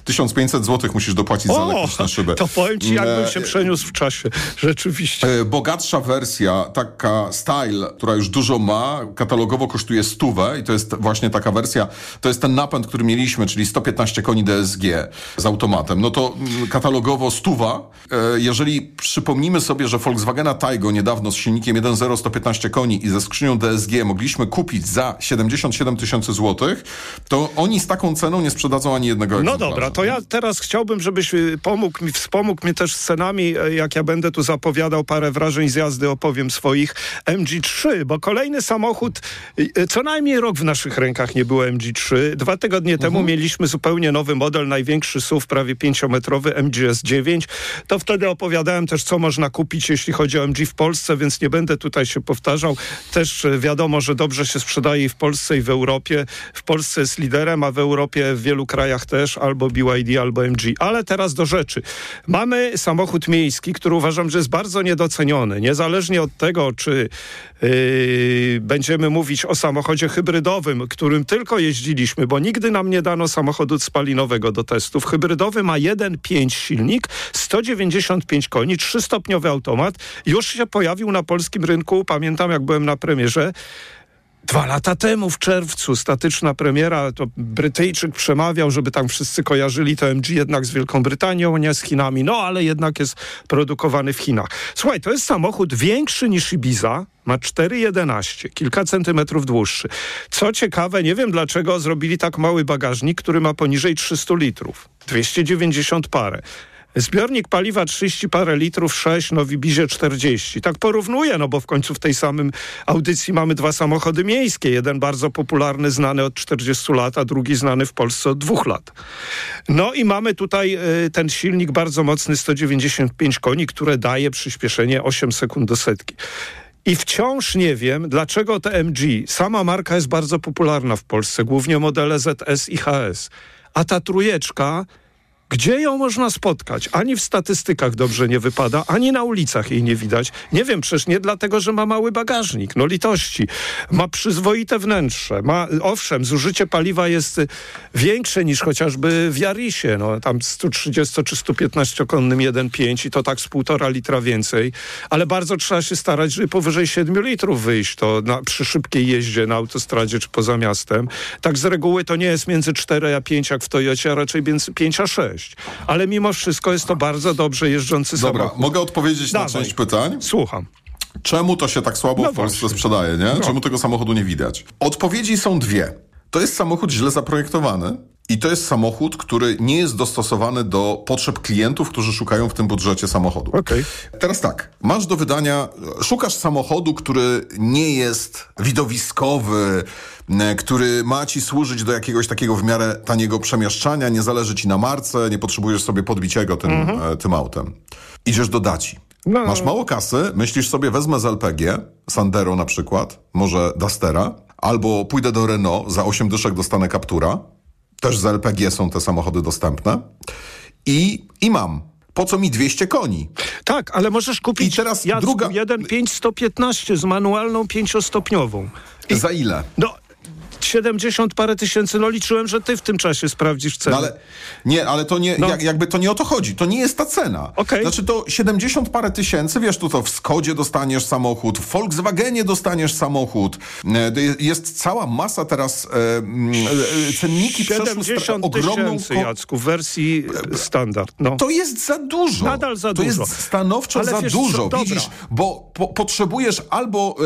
1500 zł musisz dopłacić za elektryczne szyby. To powiem ci, jakbym się przeniósł w czasie. Rzeczywiście. Bogatsza wersja, taka Style, która już dużo ma, katalogowo kosztuje 100 i to jest właśnie taka wersja, to jest ten napęd, który mieliśmy, czyli 115 koni DSG z automatem. No to katalogowo 100. Jeżeli przypomnimy sobie, że Volkswagena Taigo niedawno z silnikiem 1.0 115 koni i ze skrzynią DSG mogliśmy kupić za 77 tysięcy złotych, to oni z taką ceną nie sprzedadzą ani jednego egzemplarza. No dobra, to ja teraz chciałbym, żebyś wspomógł mnie też scenami, jak ja będę tu zapowiadał parę wrażeń z jazdy, opowiem swoich. MG3, bo kolejny samochód, co najmniej rok w naszych rękach nie było MG3. 2 tygodnie temu mieliśmy zupełnie nowy model, największy SUV, prawie 5-metrowy MGS9. To wtedy opowiadałem też, co można kupić, jeśli chodzi o MG w Polsce, więc nie będę tutaj się powtarzał. Też wiadomo, że dobrze się sprzedaje i w Polsce, i w Europie. W Polsce jest liderem, a w Europie w wielu krajach też albo BYD, albo MG. Ale teraz do rzeczy. Mamy samochód miejski, który uważam, że jest bardzo niedoceniony. Niezależnie od tego, czy będziemy mówić o samochodzie hybrydowym, którym tylko jeździliśmy, bo nigdy nam nie dano samochodu spalinowego do testów. Hybrydowy ma 1.5 silnik, 195 koni, 3-stopniowy automat. Już się pojawił na polskim rynku. Pamiętam, jak byłem na premierze. 2 lata temu w czerwcu statyczna premiera, to Brytyjczyk przemawiał, żeby tam wszyscy kojarzyli to MG jednak z Wielką Brytanią, nie z Chinami, no ale jednak jest produkowany w Chinach. Słuchaj, to jest samochód większy niż Ibiza, ma 4,11, kilka centymetrów dłuższy. Co ciekawe, nie wiem dlaczego zrobili tak mały bagażnik, który ma poniżej 300 litrów, 290 parę. Zbiornik paliwa 30 parę litrów, 6, no w Ibizie 40. Tak porównuję, no bo w końcu w tej samym audycji mamy 2 samochody miejskie. Jeden bardzo popularny, znany od 40 lat, a drugi znany w Polsce od 2 lat. No i mamy tutaj ten silnik bardzo mocny, 195 koni, które daje przyspieszenie 8 sekund do setki. I wciąż nie wiem, dlaczego te MG, sama marka jest bardzo popularna w Polsce, głównie modele ZS i HS, a ta trójeczka, gdzie ją można spotkać? Ani w statystykach dobrze nie wypada, ani na ulicach jej nie widać. Nie wiem, przecież nie dlatego, że ma mały bagażnik. No litości. Ma przyzwoite wnętrze. Owszem, zużycie paliwa jest większe niż chociażby w Yarisie. No, tam 130 czy 115-konnym 1.5 i to tak z 1,5 litra więcej. Ale bardzo trzeba się starać, żeby powyżej 7 litrów wyjść. To przy szybkiej jeździe na autostradzie czy poza miastem. Tak z reguły to nie jest między 4 a 5 jak w Toyocie, a raczej między 5 a 6. Ale mimo wszystko jest to bardzo dobrze jeżdżący samochód. Dobra, mogę odpowiedzieć na część pytań? Słucham. Czemu to się tak słabo w Polsce sprzedaje, nie? Czemu tego samochodu nie widać? Odpowiedzi są 2. To jest samochód źle zaprojektowany i to jest samochód, który nie jest dostosowany do potrzeb klientów, którzy szukają w tym budżecie samochodu. Okay. Teraz tak, masz do wydania, szukasz samochodu, który nie jest widowiskowy, który ma ci służyć do jakiegoś takiego w miarę taniego przemieszczania, nie zależy ci na marce, nie potrzebujesz sobie podbiciego tym autem. Idziesz do Daci. No. Masz mało kasy, myślisz sobie, wezmę z LPG, Sandero na przykład, może Dustera, albo pójdę do Renault, za 8 dyszek dostanę Captura, też z LPG są te samochody dostępne i mam. Po co mi 200 koni? Tak, ale możesz kupić i teraz druga 1.5 115 z manualną 5-stopniową. Za ile? No 70 parę tysięcy, no liczyłem, że ty w tym czasie sprawdzisz cenę. No, ale to nie, jakby to nie o to chodzi. To nie jest ta cena. Okay. Znaczy to 70 parę tysięcy, wiesz, to w Skodzie dostaniesz samochód, w Volkswagenie dostaniesz samochód. Jest cała masa teraz cenniki przeszły 70 tysięcy, Jacku, w wersji standard. No. To jest za dużo. Nadal za dużo. To jest stanowczo za dużo. Widzisz, bo potrzebujesz albo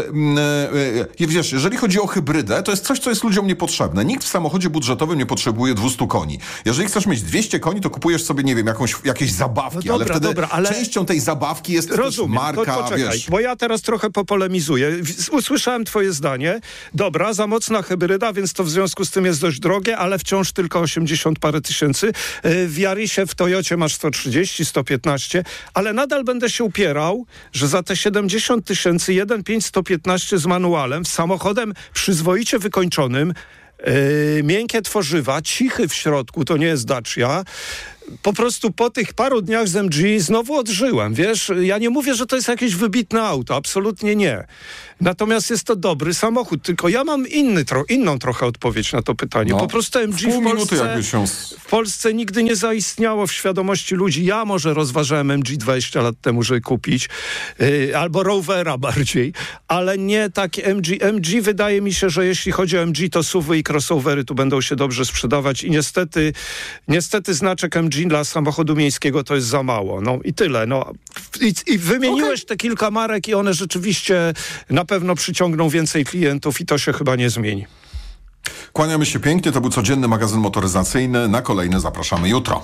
wiesz, jeżeli chodzi o hybrydę, to jest coś, co jest ludziom niepotrzebne. Nikt w samochodzie budżetowym nie potrzebuje 200 koni. Jeżeli chcesz mieć 200 koni, to kupujesz sobie, nie wiem, jakieś zabawki, no dobra, ale wtedy częścią tej zabawki jest też marka, to poczekaj, wiesz. Bo ja teraz trochę popolemizuję. Usłyszałem twoje zdanie. Dobra, za mocna hybryda, więc to w związku z tym jest dość drogie, ale wciąż tylko 80 parę tysięcy. W Yarisie, w Toyocie masz 130, 115, ale nadal będę się upierał, że za te 70 tysięcy 1.5 115 z manualem, z samochodem przyzwoicie wykończonym, miękkie tworzywa, cichy w środku, to nie jest Dacia, po prostu po tych paru dniach z MG znowu odżyłem, wiesz? Ja nie mówię, że to jest jakieś wybitne auto, absolutnie nie. Natomiast jest to dobry samochód, tylko ja mam inną trochę odpowiedź na to pytanie. Po prostu MG w Polsce nigdy nie zaistniało w świadomości ludzi. Ja może rozważałem MG 20 lat temu, żeby kupić, albo Rovera bardziej, ale nie takie MG. MG wydaje mi się, że jeśli chodzi o MG, to SUV-y i crossovery tu będą się dobrze sprzedawać i niestety znaczek MG dla samochodu miejskiego to jest za mało. No i tyle. No. I wymieniłeś te kilka marek i one rzeczywiście na pewno przyciągną więcej klientów i to się chyba nie zmieni. Kłaniamy się pięknie. To był codzienny magazyn motoryzacyjny. Na kolejny zapraszamy jutro.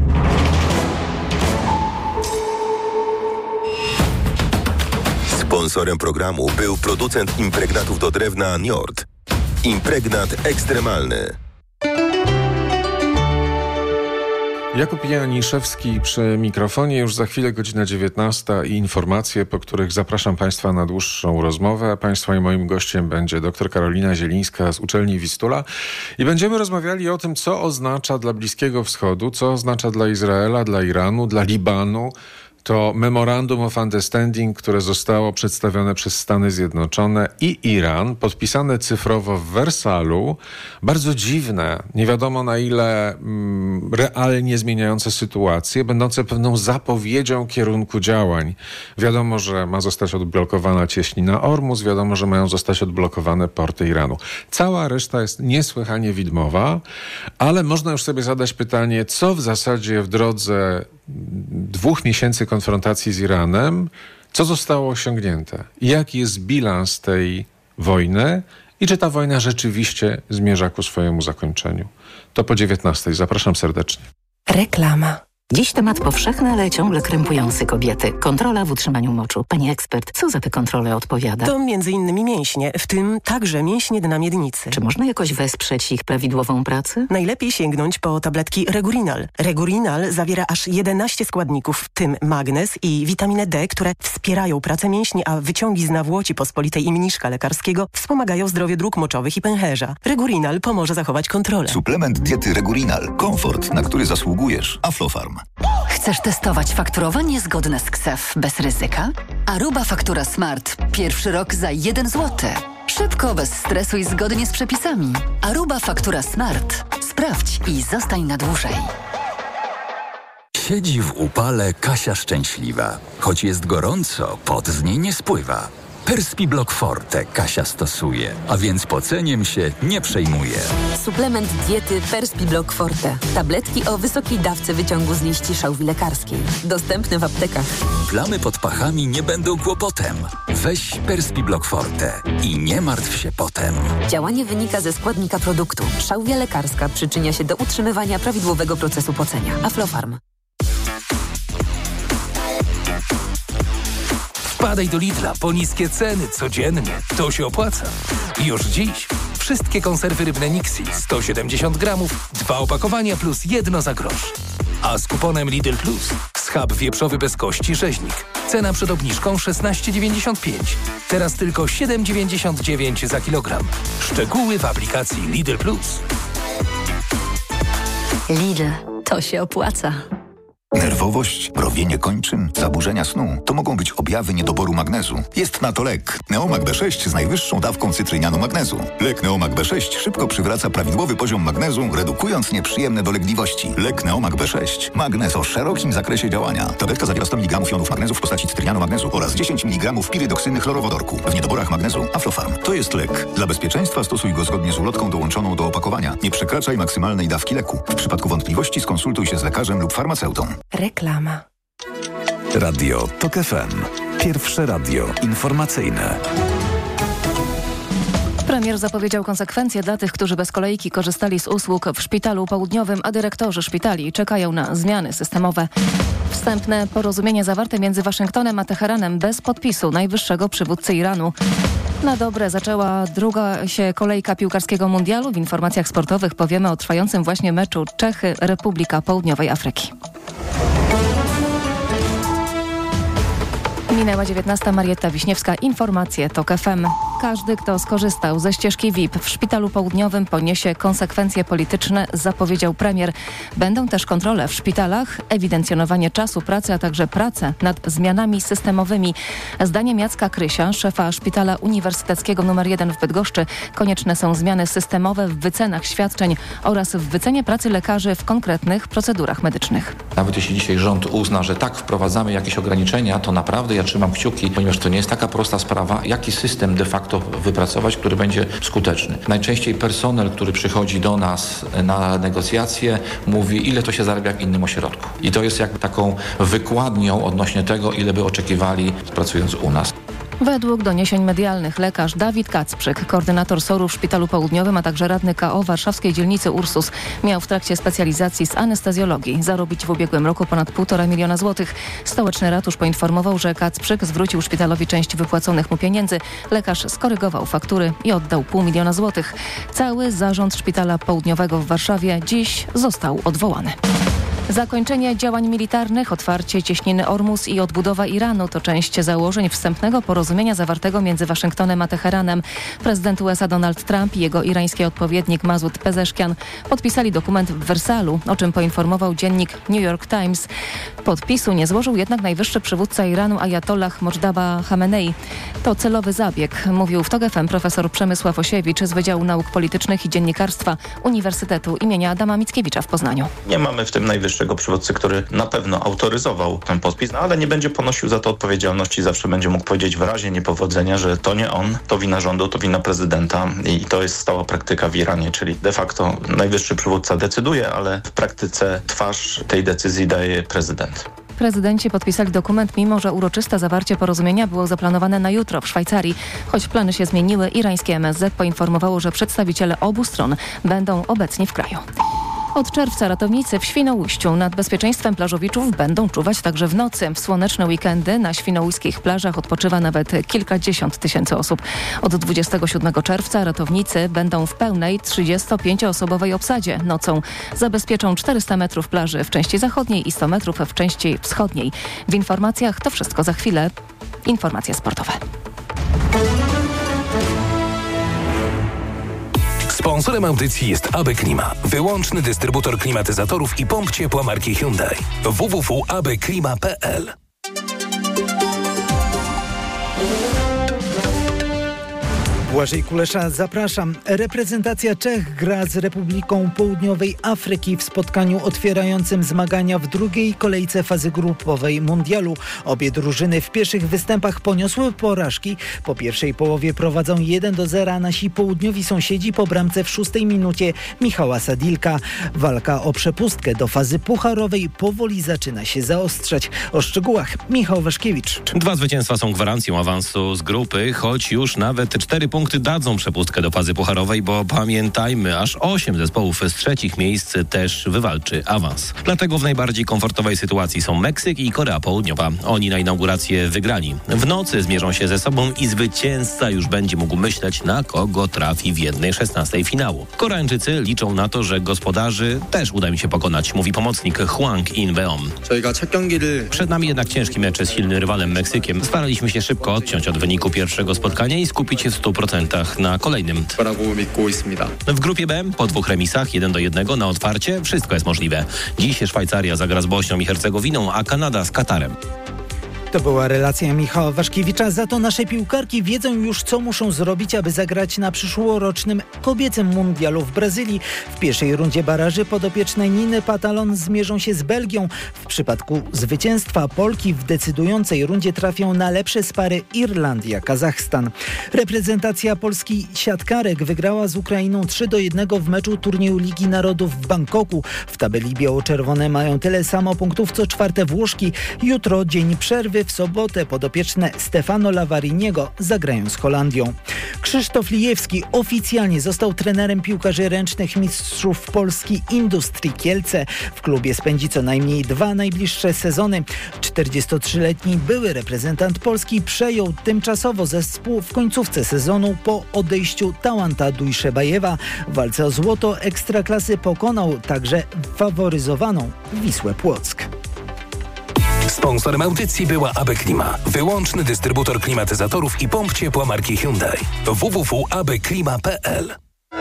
Sponsorem programu był producent impregnatów do drewna Njord. Impregnat ekstremalny. Jakub Janiszewski przy mikrofonie. Już za chwilę godzina 19 i informacje, po których zapraszam Państwa na dłuższą rozmowę. Państwa i moim gościem będzie dr Karolina Zielińska z uczelni Wistula i będziemy rozmawiali o tym, co oznacza dla Bliskiego Wschodu, co oznacza dla Izraela, dla Iranu, dla Libanu. To Memorandum of Understanding, które zostało przedstawione przez Stany Zjednoczone i Iran, podpisane cyfrowo w Wersalu. Bardzo dziwne, nie wiadomo na ile realnie zmieniające sytuację, będące pewną zapowiedzią kierunku działań. Wiadomo, że ma zostać odblokowana cieśnina Ormus, wiadomo, że mają zostać odblokowane porty Iranu. Cała reszta jest niesłychanie widmowa, ale można już sobie zadać pytanie, co w zasadzie w drodze 2 miesięcy konfrontacji z Iranem, co zostało osiągnięte? Jaki jest bilans tej wojny i czy ta wojna rzeczywiście zmierza ku swojemu zakończeniu? To po 19:00. Zapraszam serdecznie. Reklama. Dziś temat powszechny, ale ciągle krępujący kobiety. Kontrola w utrzymaniu moczu. Pani ekspert, co za tę kontrolę odpowiada? To m.in. mięśnie, w tym także mięśnie dna miednicy. Czy można jakoś wesprzeć ich prawidłową pracę? Najlepiej sięgnąć po tabletki Regurinal. Regurinal zawiera aż 11 składników, w tym magnez i witaminę D, które wspierają pracę mięśni, a wyciągi z nawłoci pospolitej i mniszka lekarskiego wspomagają zdrowie dróg moczowych i pęcherza. Regurinal pomoże zachować kontrolę. Suplement diety Regurinal. Komfort, na który zasługujesz. Aflofarm. Chcesz testować fakturowanie zgodne z KSEF bez ryzyka? Aruba Faktura Smart. Pierwszy rok za 1 zł. Szybko, bez stresu i zgodnie z przepisami. Aruba Faktura Smart. Sprawdź i zostań na dłużej. Siedzi w upale Kasia szczęśliwa. Choć jest gorąco, pot z niej nie spływa. Perspiblock Forte Kasia stosuje, a więc poceniem się nie przejmuje. Suplement diety Perspiblock Forte. Tabletki o wysokiej dawce wyciągu z liści szałwi lekarskiej. Dostępne w aptekach. Plamy pod pachami nie będą kłopotem. Weź Perspiblock Forte i nie martw się potem. Działanie wynika ze składnika produktu. Szałwia lekarska przyczynia się do utrzymywania prawidłowego procesu pocenia. Aflofarm. Wpadaj do Lidla po niskie ceny codziennie. To się opłaca. Już dziś wszystkie konserwy rybne Nixi 170 gramów, 2 opakowania plus 1 za grosz. A z kuponem Lidl Plus schab wieprzowy bez kości rzeźnik. Cena przed obniżką 16,95. Teraz tylko 7,99 za kilogram. Szczegóły w aplikacji Lidl Plus. Lidl, to się opłaca. Nerwowość, mrowienie kończyn, zaburzenia snu to mogą być objawy niedoboru magnezu. Jest na to lek. Neomag B6 z najwyższą dawką cytrynianu magnezu. Lek Neomag B6 szybko przywraca prawidłowy poziom magnezu, redukując nieprzyjemne dolegliwości. Lek Neomag B6. Magnez o szerokim zakresie działania. Tabletka zawiera 100 mg jonów magnezu w postaci cytrynianu magnezu oraz 10 mg pirydoksyny chlorowodorku. W niedoborach magnezu Aflofarm. To jest lek. Dla bezpieczeństwa stosuj go zgodnie z ulotką dołączoną do opakowania. Nie przekraczaj maksymalnej dawki leku. W przypadku wątpliwości skonsultuj się z lekarzem lub farmaceutą. Reklama. Radio TOK FM. Pierwsze radio informacyjne. Premier zapowiedział konsekwencje dla tych, którzy bez kolejki korzystali z usług w szpitalu południowym, a dyrektorzy szpitali czekają na zmiany systemowe. Wstępne porozumienie zawarte między Waszyngtonem a Teheranem bez podpisu najwyższego przywódcy Iranu. Na dobre zaczęła druga się kolejka piłkarskiego mundialu. W informacjach sportowych powiemy o trwającym właśnie meczu Czechy-Republika Południowej Afryki. Minęła 19. Marietta Wiśniewska. Informacje TOK FM. Każdy, kto skorzystał ze ścieżki VIP w Szpitalu Południowym, poniesie konsekwencje polityczne, zapowiedział premier. Będą też kontrole w szpitalach, ewidencjonowanie czasu pracy, a także prace nad zmianami systemowymi. Zdaniem Jacka Krysia, szefa Szpitala Uniwersyteckiego nr 1 w Bydgoszczy, konieczne są zmiany systemowe w wycenach świadczeń oraz w wycenie pracy lekarzy w konkretnych procedurach medycznych. Nawet jeśli dzisiaj rząd uzna, że tak, wprowadzamy jakieś ograniczenia, to naprawdę ja trzymam kciuki, ponieważ to nie jest taka prosta sprawa, jaki system de facto wypracować, który będzie skuteczny. Najczęściej personel, który przychodzi do nas na negocjacje, mówi, ile to się zarabia w innym ośrodku. I to jest jakby taką wykładnią odnośnie tego, ile by oczekiwali pracując u nas. Według doniesień medialnych lekarz Dawid Kacprzyk, koordynator SOR-u w Szpitalu Południowym, a także radny KO warszawskiej dzielnicy Ursus, miał w trakcie specjalizacji z anestezjologii zarobić w ubiegłym roku ponad 1,5 miliona złotych. Stołeczny ratusz poinformował, że Kacprzyk zwrócił szpitalowi część wypłaconych mu pieniędzy. Lekarz skorygował faktury i oddał 500 000 złotych. Cały zarząd Szpitala Południowego w Warszawie dziś został odwołany. Zakończenie działań militarnych, otwarcie cieśniny Ormus i odbudowa Iranu to część założeń wstępnego porozumienia zawartego między Waszyngtonem a Teheranem. Prezydent USA Donald Trump i jego irański odpowiednik Masud Pezeshkian podpisali dokument w Wersalu, o czym poinformował dziennik New York Times. Podpisu nie złożył jednak najwyższy przywódca Iranu Ajatollah Mojdaba Khamenei. To celowy zabieg, mówił w TOK FM profesor Przemysław Osiewicz z Wydziału Nauk Politycznych i Dziennikarstwa Uniwersytetu im. Adama Mickiewicza w Poznaniu. Nie mamy w tym najwyższego przywódcy, który na pewno autoryzował ten podpis, ale nie będzie ponosił za to odpowiedzialności. Zawsze będzie mógł powiedzieć w razie niepowodzenia, że to nie on, to wina rządu, to wina prezydenta i to jest stała praktyka w Iranie, czyli de facto najwyższy przywódca decyduje, ale w praktyce twarz tej decyzji daje prezydent. Prezydenci podpisali dokument, mimo że uroczyste zawarcie porozumienia było zaplanowane na jutro w Szwajcarii. Choć plany się zmieniły, irańskie MSZ poinformowało, że przedstawiciele obu stron będą obecni w kraju. Od czerwca ratownicy w Świnoujściu nad bezpieczeństwem plażowiczów będą czuwać także w nocy. W słoneczne weekendy na świnoujskich plażach odpoczywa nawet kilkadziesiąt tysięcy osób. Od 27 czerwca ratownicy będą w pełnej 35-osobowej obsadzie. Nocą zabezpieczą 400 metrów plaży w części zachodniej i 100 metrów w części wschodniej. W informacjach to wszystko za chwilę. Informacje sportowe. Sponsorem audycji jest AB Klima, wyłączny dystrybutor klimatyzatorów i pomp ciepła marki Hyundai. www.abklima.pl. Błażej Kulesza, zapraszam. Reprezentacja Czech gra z Republiką Południowej Afryki w spotkaniu otwierającym zmagania w drugiej kolejce fazy grupowej mundialu. Obie drużyny w pierwszych występach poniosły porażki. Po pierwszej połowie prowadzą 1-0, a nasi południowi sąsiedzi po bramce w 6 minucie Michała Sadilka. Walka o przepustkę do fazy pucharowej powoli zaczyna się zaostrzać. O szczegółach Michał Waszkiewicz. 2 zwycięstwa są gwarancją awansu z grupy, choć już nawet 4 punkty dadzą przepustkę do fazy pucharowej, bo pamiętajmy, aż 8 zespołów z trzecich miejsc też wywalczy awans. Dlatego w najbardziej komfortowej sytuacji są Meksyk i Korea Południowa. Oni na inaugurację wygrali. W nocy zmierzą się ze sobą i zwycięzca już będzie mógł myśleć, na kogo trafi w 1/16 finału. Koreańczycy liczą na to, że gospodarzy też uda mi się pokonać, mówi pomocnik Hwang In-beom. Przed nami jednak ciężki mecz z silnym rywalem Meksykiem. Staraliśmy się szybko odciąć od wyniku pierwszego spotkania i skupić się w 100% na kolejnym. W grupie B po 2 remisach 1-1 na otwarcie wszystko jest możliwe. Dziś Szwajcaria zagra z Bośnią i Hercegowiną, a Kanada z Katarem. To była relacja Michała Waszkiewicza. Za to nasze piłkarki wiedzą już, co muszą zrobić, aby zagrać na przyszłorocznym kobiecym mundialu w Brazylii. W pierwszej rundzie baraży podopieczne Niny Patalon zmierzą się z Belgią. W przypadku zwycięstwa Polki w decydującej rundzie trafią na lepsze z pary Irlandia-Kazachstan. Reprezentacja Polski siatkarek wygrała z Ukrainą 3-1 w meczu turnieju Ligi Narodów w Bangkoku. W tabeli biało-czerwone mają tyle samo punktów co czwarte Włoszki. Jutro dzień przerwy. W sobotę podopieczne Stefano Lavariniego zagrają z Holandią. Krzysztof Lijewski oficjalnie został trenerem piłkarzy ręcznych mistrzów Polski Industrii Kielce. W klubie spędzi co najmniej 2 najbliższe sezony. 43-letni były reprezentant Polski przejął tymczasowo zespół w końcówce sezonu po odejściu Tałanta Dujszebajewa. W walce o złoto Ekstraklasy pokonał także faworyzowaną Wisłę Płock. Sponsorem audycji była AB Klima, wyłączny dystrybutor klimatyzatorów i pomp ciepła marki Hyundai. www.abklima.pl.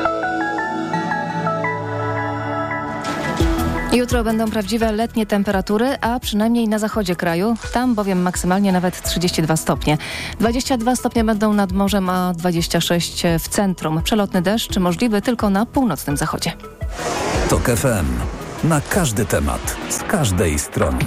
Jutro będą prawdziwe letnie temperatury, a przynajmniej na zachodzie kraju. Tam bowiem maksymalnie nawet 32 stopnie. 22 stopnie będą nad morzem, a 26 w centrum. Przelotny deszcz możliwy tylko na północnym zachodzie. TOK FM. Na każdy temat, z każdej strony.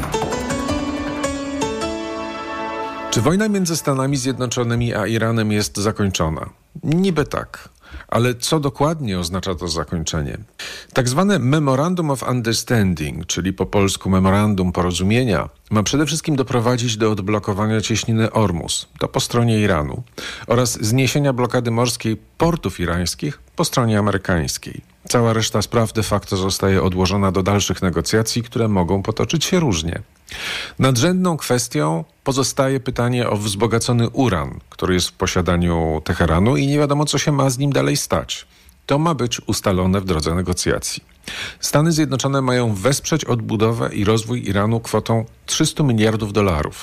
Czy wojna między Stanami Zjednoczonymi a Iranem jest zakończona? Niby tak. Ale co dokładnie oznacza to zakończenie? Tak zwane Memorandum of Understanding, czyli po polsku Memorandum Porozumienia, ma przede wszystkim doprowadzić do odblokowania cieśniny Ormus, to po stronie Iranu, oraz zniesienia blokady morskiej portów irańskich po stronie amerykańskiej. Cała reszta spraw de facto zostaje odłożona do dalszych negocjacji, które mogą potoczyć się różnie. Nadrzędną kwestią pozostaje pytanie o wzbogacony uran, który jest w posiadaniu Teheranu i nie wiadomo, co się ma z nim dalej stać. To ma być ustalone w drodze negocjacji. Stany Zjednoczone mają wesprzeć odbudowę i rozwój Iranu kwotą $300 miliardów.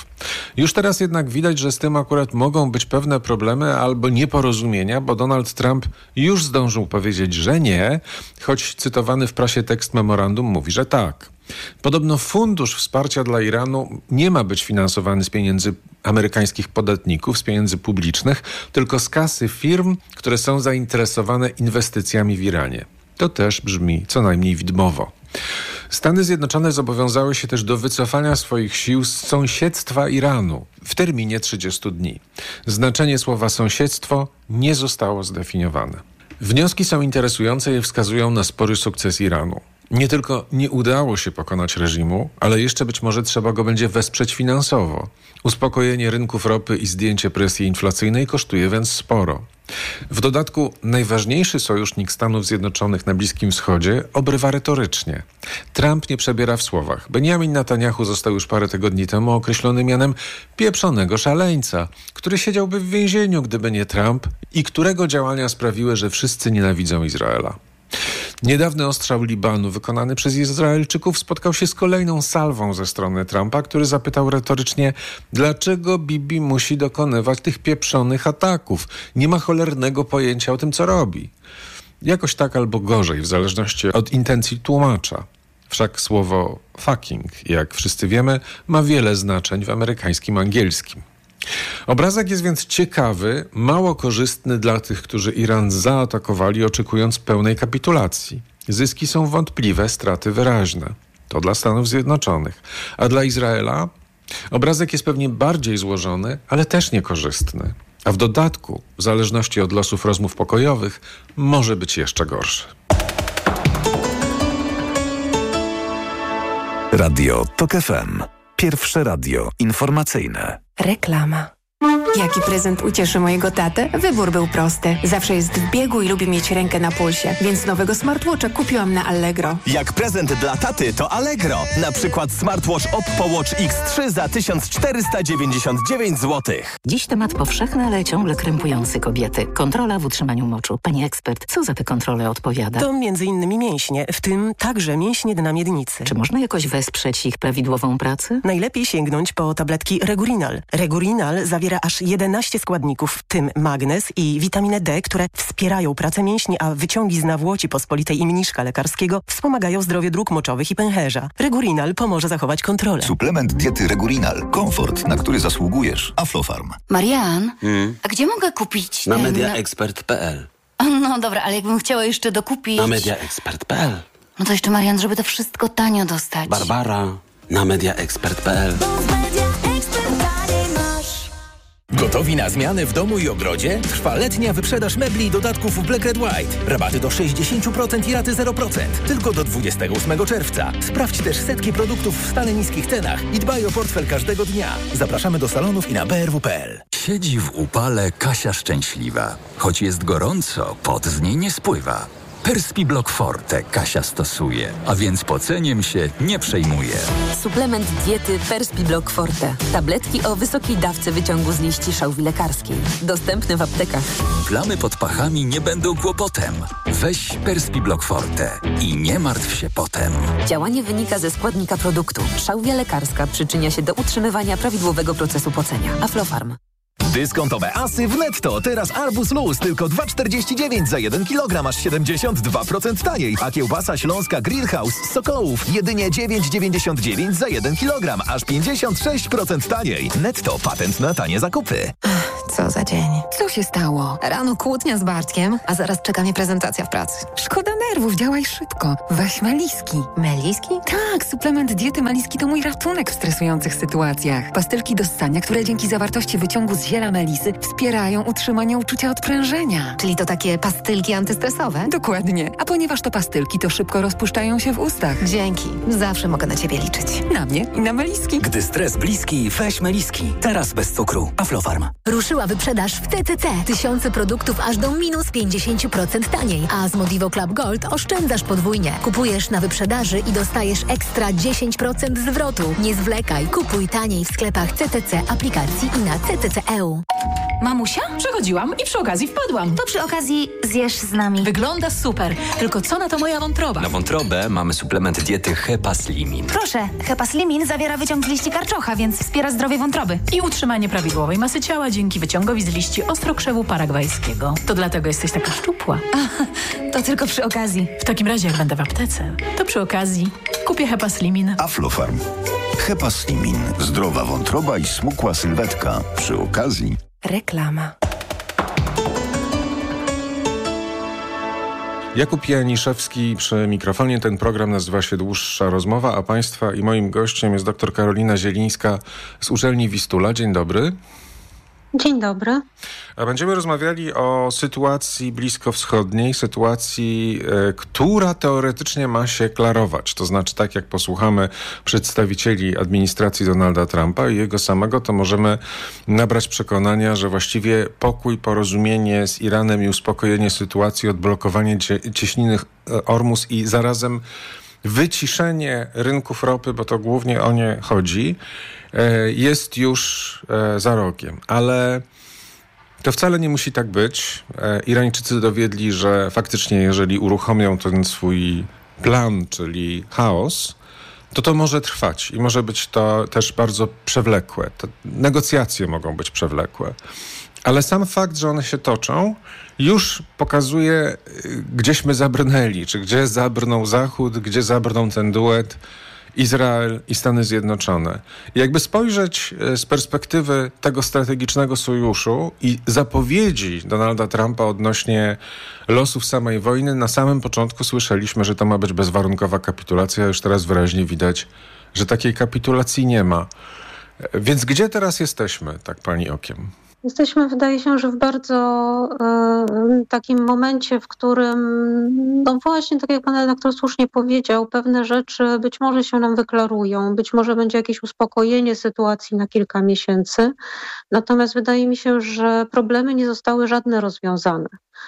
Już teraz jednak widać, że z tym akurat mogą być pewne problemy albo nieporozumienia, bo Donald Trump już zdążył powiedzieć, że nie, choć cytowany w prasie tekst memorandum mówi, że tak. Podobno fundusz wsparcia dla Iranu nie ma być finansowany z pieniędzy amerykańskich podatników, z pieniędzy publicznych, tylko z kasy firm, które są zainteresowane inwestycjami w Iranie. To też brzmi co najmniej widmowo. Stany Zjednoczone zobowiązały się też do wycofania swoich sił z sąsiedztwa Iranu w terminie 30 dni. Znaczenie słowa sąsiedztwo nie zostało zdefiniowane. Wnioski są interesujące i wskazują na spory sukces Iranu. Nie tylko nie udało się pokonać reżimu, ale jeszcze być może trzeba go będzie wesprzeć finansowo. Uspokojenie rynków ropy i zdjęcie presji inflacyjnej kosztuje więc sporo. W dodatku najważniejszy sojusznik Stanów Zjednoczonych na Bliskim Wschodzie obrywa retorycznie. Trump nie przebiera w słowach. Benjamin Netanyahu został już parę tygodni temu określony mianem pieprzonego szaleńca, który siedziałby w więzieniu, gdyby nie Trump i którego działania sprawiły, że wszyscy nienawidzą Izraela. Niedawny ostrzał Libanu wykonany przez Izraelczyków spotkał się z kolejną salwą ze strony Trumpa, który zapytał retorycznie, dlaczego Bibi musi dokonywać tych pieprzonych ataków. Nie ma cholernego pojęcia o tym, co robi. Jakoś tak albo gorzej, w zależności od intencji tłumacza. Wszak słowo fucking, jak wszyscy wiemy, ma wiele znaczeń w amerykańskim angielskim. Obrazek jest więc ciekawy, mało korzystny dla tych, którzy Iran zaatakowali, oczekując pełnej kapitulacji. Zyski są wątpliwe, straty wyraźne. To dla Stanów Zjednoczonych. A dla Izraela obrazek jest pewnie bardziej złożony, ale też niekorzystny. A w dodatku, w zależności od losów rozmów pokojowych, może być jeszcze gorszy. Radio TOK FM. Pierwsze radio informacyjne. Reklama. Jaki prezent ucieszy mojego tatę? Wybór był prosty. Zawsze jest w biegu i lubi mieć rękę na pulsie, więc nowego smartwatcha kupiłam na Allegro. Jak prezent dla taty to Allegro. Na przykład smartwatch Oppo Watch X3 za 1499 zł. Dziś temat powszechny, ale ciągle krępujący kobiety. Kontrola w utrzymaniu moczu. Pani ekspert, co za te kontrole odpowiada? To m.in. mięśnie, w tym także mięśnie dna miednicy. Czy można jakoś wesprzeć ich prawidłową pracę? Najlepiej sięgnąć po tabletki Regurinal. Regurinal zawiera aż 11 składników, w tym magnez i witaminę D, które wspierają pracę mięśni, a wyciągi z nawłoci pospolitej i mniszka lekarskiego wspomagają zdrowie dróg moczowych i pęcherza. Regurinal pomoże zachować kontrolę. Suplement diety Regurinal. Komfort, na który zasługujesz. Aflofarm. Marian, a gdzie mogę kupić Na mediaexpert.pl. No dobra, ale jakbym chciała jeszcze dokupić... Na mediaexpert.pl. No to jeszcze, Marian, żeby to wszystko tanio dostać. Barbara, na mediaexpert.pl. Gotowi na zmiany w domu i ogrodzie? Trwa letnia wyprzedaż mebli i dodatków w Black Red White. Rabaty do 60% i raty 0%. Tylko do 28 czerwca. Sprawdź też setki produktów w stale niskich cenach i dbaj o portfel każdego dnia. Zapraszamy do salonów i na brw.pl. Siedzi w upale Kasia szczęśliwa. Choć jest gorąco, pot z niej nie spływa. Perspi Block Forte Kasia stosuje, a więc poceniem się nie przejmuje. Suplement diety Perspi Block Forte. Tabletki o wysokiej dawce wyciągu z liści szałwi lekarskiej. Dostępne w aptekach. Plamy pod pachami nie będą kłopotem. Weź Perspi Block Forte i nie martw się potem. Działanie wynika ze składnika produktu. Szałwia lekarska przyczynia się do utrzymywania prawidłowego procesu pocenia. Aflofarm. Dyskontowe asy w Netto. Teraz Arbuz Luz tylko 2,49 za 1 kg, aż 72% taniej. A kiełbasa śląska Grillhouse z Sokołów jedynie 9,99 za 1 kg, aż 56% taniej. Netto, patent na tanie zakupy. Co za dzień. Co się stało? Rano kłótnia z Bartkiem, a zaraz czeka mnie prezentacja w pracy. Szkoda nerwów, działaj szybko. Weź Meliski. Meliski? Tak, suplement diety Meliski to mój ratunek w stresujących sytuacjach. Pastylki do ssania, które dzięki zawartości wyciągu z ziela melisy wspierają utrzymanie uczucia odprężenia. Czyli to takie pastylki antystresowe? Dokładnie. A ponieważ to pastylki, to szybko rozpuszczają się w ustach. Dzięki. Zawsze mogę na ciebie liczyć. Na mnie i na Meliski. Gdy stres bliski, weź Meliski. Teraz bez cukru. Aflofarm. Ruszyła wyprzedaż w TCC. Tysiące produktów aż do minus 50% taniej. A z Modivo Club Gold oszczędzasz podwójnie. Kupujesz na wyprzedaży i dostajesz ekstra 10% zwrotu. Nie zwlekaj. Kupuj taniej w sklepach CCC, aplikacji i na CCC.eu. Mamusia? Przechodziłam i przy okazji wpadłam. To przy okazji zjesz z nami. Wygląda super. Tylko co na to moja wątroba? Na wątrobę mamy suplement diety Hepaslimin. Proszę, Hepaslimin zawiera wyciąg z liści karczocha, więc wspiera zdrowie wątroby. I utrzymanie prawidłowej masy ciała dzięki wyciągowi z liści ostrokrzewu paragwajskiego. To dlatego jesteś taka szczupła. To tylko przy okazji. W takim razie, jak będę w aptece, to przy okazji kupię Hepaslimin. Aflofarm. Hepaslimin. Zdrowa wątroba i smukła sylwetka. Przy okazji... Reklama. Jakub Janiszewski przy mikrofonie. Ten program nazywa się Dłuższa Rozmowa, a Państwa i moim gościem jest dr Karolina Zielińska z Uczelni Wistula. Dzień dobry. Dzień dobry. A będziemy rozmawiali o sytuacji bliskowschodniej, sytuacji, która teoretycznie ma się klarować. To znaczy, tak jak posłuchamy przedstawicieli administracji Donalda Trumpa i jego samego, to możemy nabrać przekonania, że właściwie pokój, porozumienie z Iranem i uspokojenie sytuacji, odblokowanie cieśniny Ormus i zarazem wyciszenie rynków ropy, bo to głównie o nie chodzi, jest już za rogiem. Ale to wcale nie musi tak być. Irańczycy dowiedli, że faktycznie jeżeli uruchomią ten swój plan, czyli chaos, to może trwać i może być to też bardzo przewlekłe. Te negocjacje mogą być przewlekłe. Ale sam fakt, że one się toczą, już pokazuje, gdzieśmy zabrnęli, czy gdzie zabrnął Zachód, gdzie zabrnął ten duet Izrael i Stany Zjednoczone. I jakby spojrzeć z perspektywy tego strategicznego sojuszu i zapowiedzi Donalda Trumpa odnośnie losów samej wojny, na samym początku słyszeliśmy, że to ma być bezwarunkowa kapitulacja, a już teraz wyraźnie widać, że takiej kapitulacji nie ma. Więc gdzie teraz jesteśmy, tak pani okiem? Jesteśmy, wydaje się, że w bardzo takim momencie, w którym, no właśnie, tak jak pan redaktor słusznie powiedział, pewne rzeczy być może się nam wyklarują, być może będzie jakieś uspokojenie sytuacji na kilka miesięcy. Natomiast wydaje mi się, że problemy nie zostały żadne rozwiązane.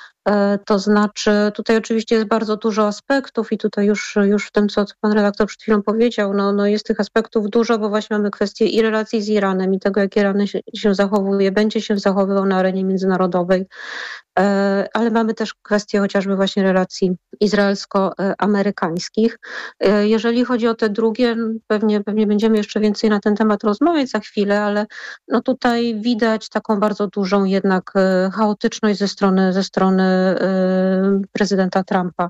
To znaczy, tutaj oczywiście jest bardzo dużo aspektów i tutaj już w tym, co pan redaktor przed chwilą powiedział, no jest tych aspektów dużo, bo właśnie mamy kwestię i relacji z Iranem i tego, jak Iran się zachowuje, będzie się zachowywał na arenie międzynarodowej, ale mamy też kwestię chociażby właśnie relacji izraelsko-amerykańskich. Jeżeli chodzi o te drugie, pewnie będziemy jeszcze więcej na ten temat rozmawiać za chwilę, ale no tutaj widać taką bardzo dużą jednak chaotyczność ze strony prezydenta Trumpa.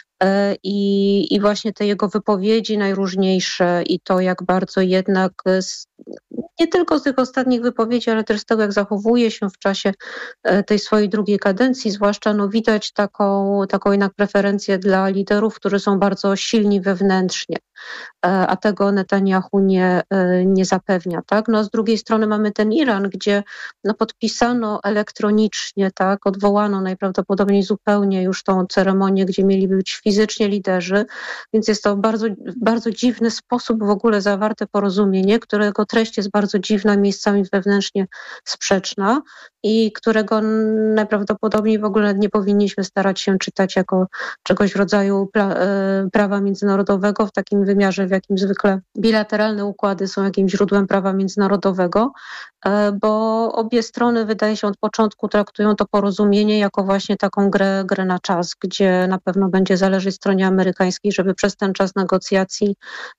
I właśnie te jego wypowiedzi najróżniejsze i to, jak bardzo jednak nie tylko z tych ostatnich wypowiedzi, ale też z tego, jak zachowuje się w czasie tej swojej drugiej kadencji, zwłaszcza no widać taką jednak preferencję dla liderów, którzy są bardzo silni wewnętrznie. a tego Netanyahu nie zapewnia, tak? No a z drugiej strony mamy ten Iran, gdzie podpisano elektronicznie, tak, odwołano najprawdopodobniej zupełnie już tą ceremonię, gdzie mieli być fizycznie liderzy, więc jest to w bardzo dziwny sposób w ogóle zawarte porozumienie, którego treść jest bardzo dziwna, miejscami wewnętrznie sprzeczna i którego najprawdopodobniej w ogóle nie powinniśmy starać się czytać jako czegoś w rodzaju prawa międzynarodowego w takim wymiarze, w jakim zwykle bilateralne układy są jakimś źródłem prawa międzynarodowego, bo obie strony, wydaje się, od początku traktują to porozumienie jako właśnie taką grę na czas, gdzie na pewno będzie zależeć stronie amerykańskiej, żeby przez ten czas negocjacji,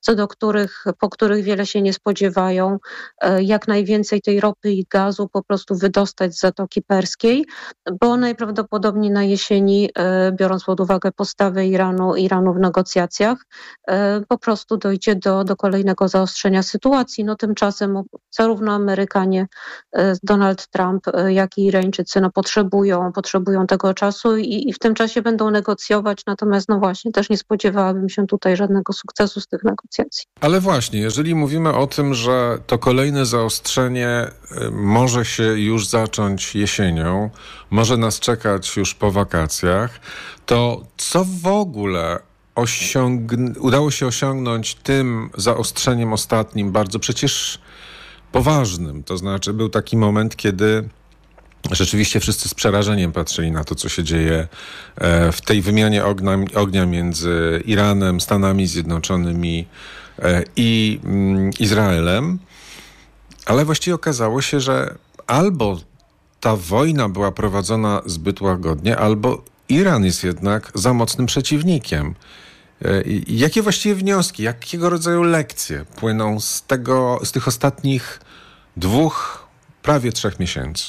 po których wiele się nie spodziewają, jak najwięcej tej ropy i gazu po prostu wydostać z Zatoki Perskiej, bo najprawdopodobniej na jesieni, biorąc pod uwagę postawę Iranu w negocjacjach, po prostu dojdzie do kolejnego zaostrzenia sytuacji. No tymczasem zarówno Amerykanie, Donald Trump, jak i Irańczycy potrzebują tego czasu i w tym czasie będą negocjować, natomiast no właśnie też nie spodziewałabym się tutaj żadnego sukcesu z tych negocjacji. Ale właśnie, jeżeli mówimy o tym, że to kolejne zaostrzenie może się już zacząć jesienią, może nas czekać już po wakacjach, to co w ogóle udało się osiągnąć tym zaostrzeniem ostatnim, bardzo przecież poważnym? To znaczy był taki moment, kiedy rzeczywiście wszyscy z przerażeniem patrzyli na to, co się dzieje w tej wymianie ognia między Iranem, Stanami Zjednoczonymi i Izraelem. Ale właściwie okazało się, że albo ta wojna była prowadzona zbyt łagodnie, albo Iran jest jednak za mocnym przeciwnikiem. Jakie właściwie wnioski, jakiego rodzaju lekcje płyną z tych ostatnich prawie 3 miesięcy?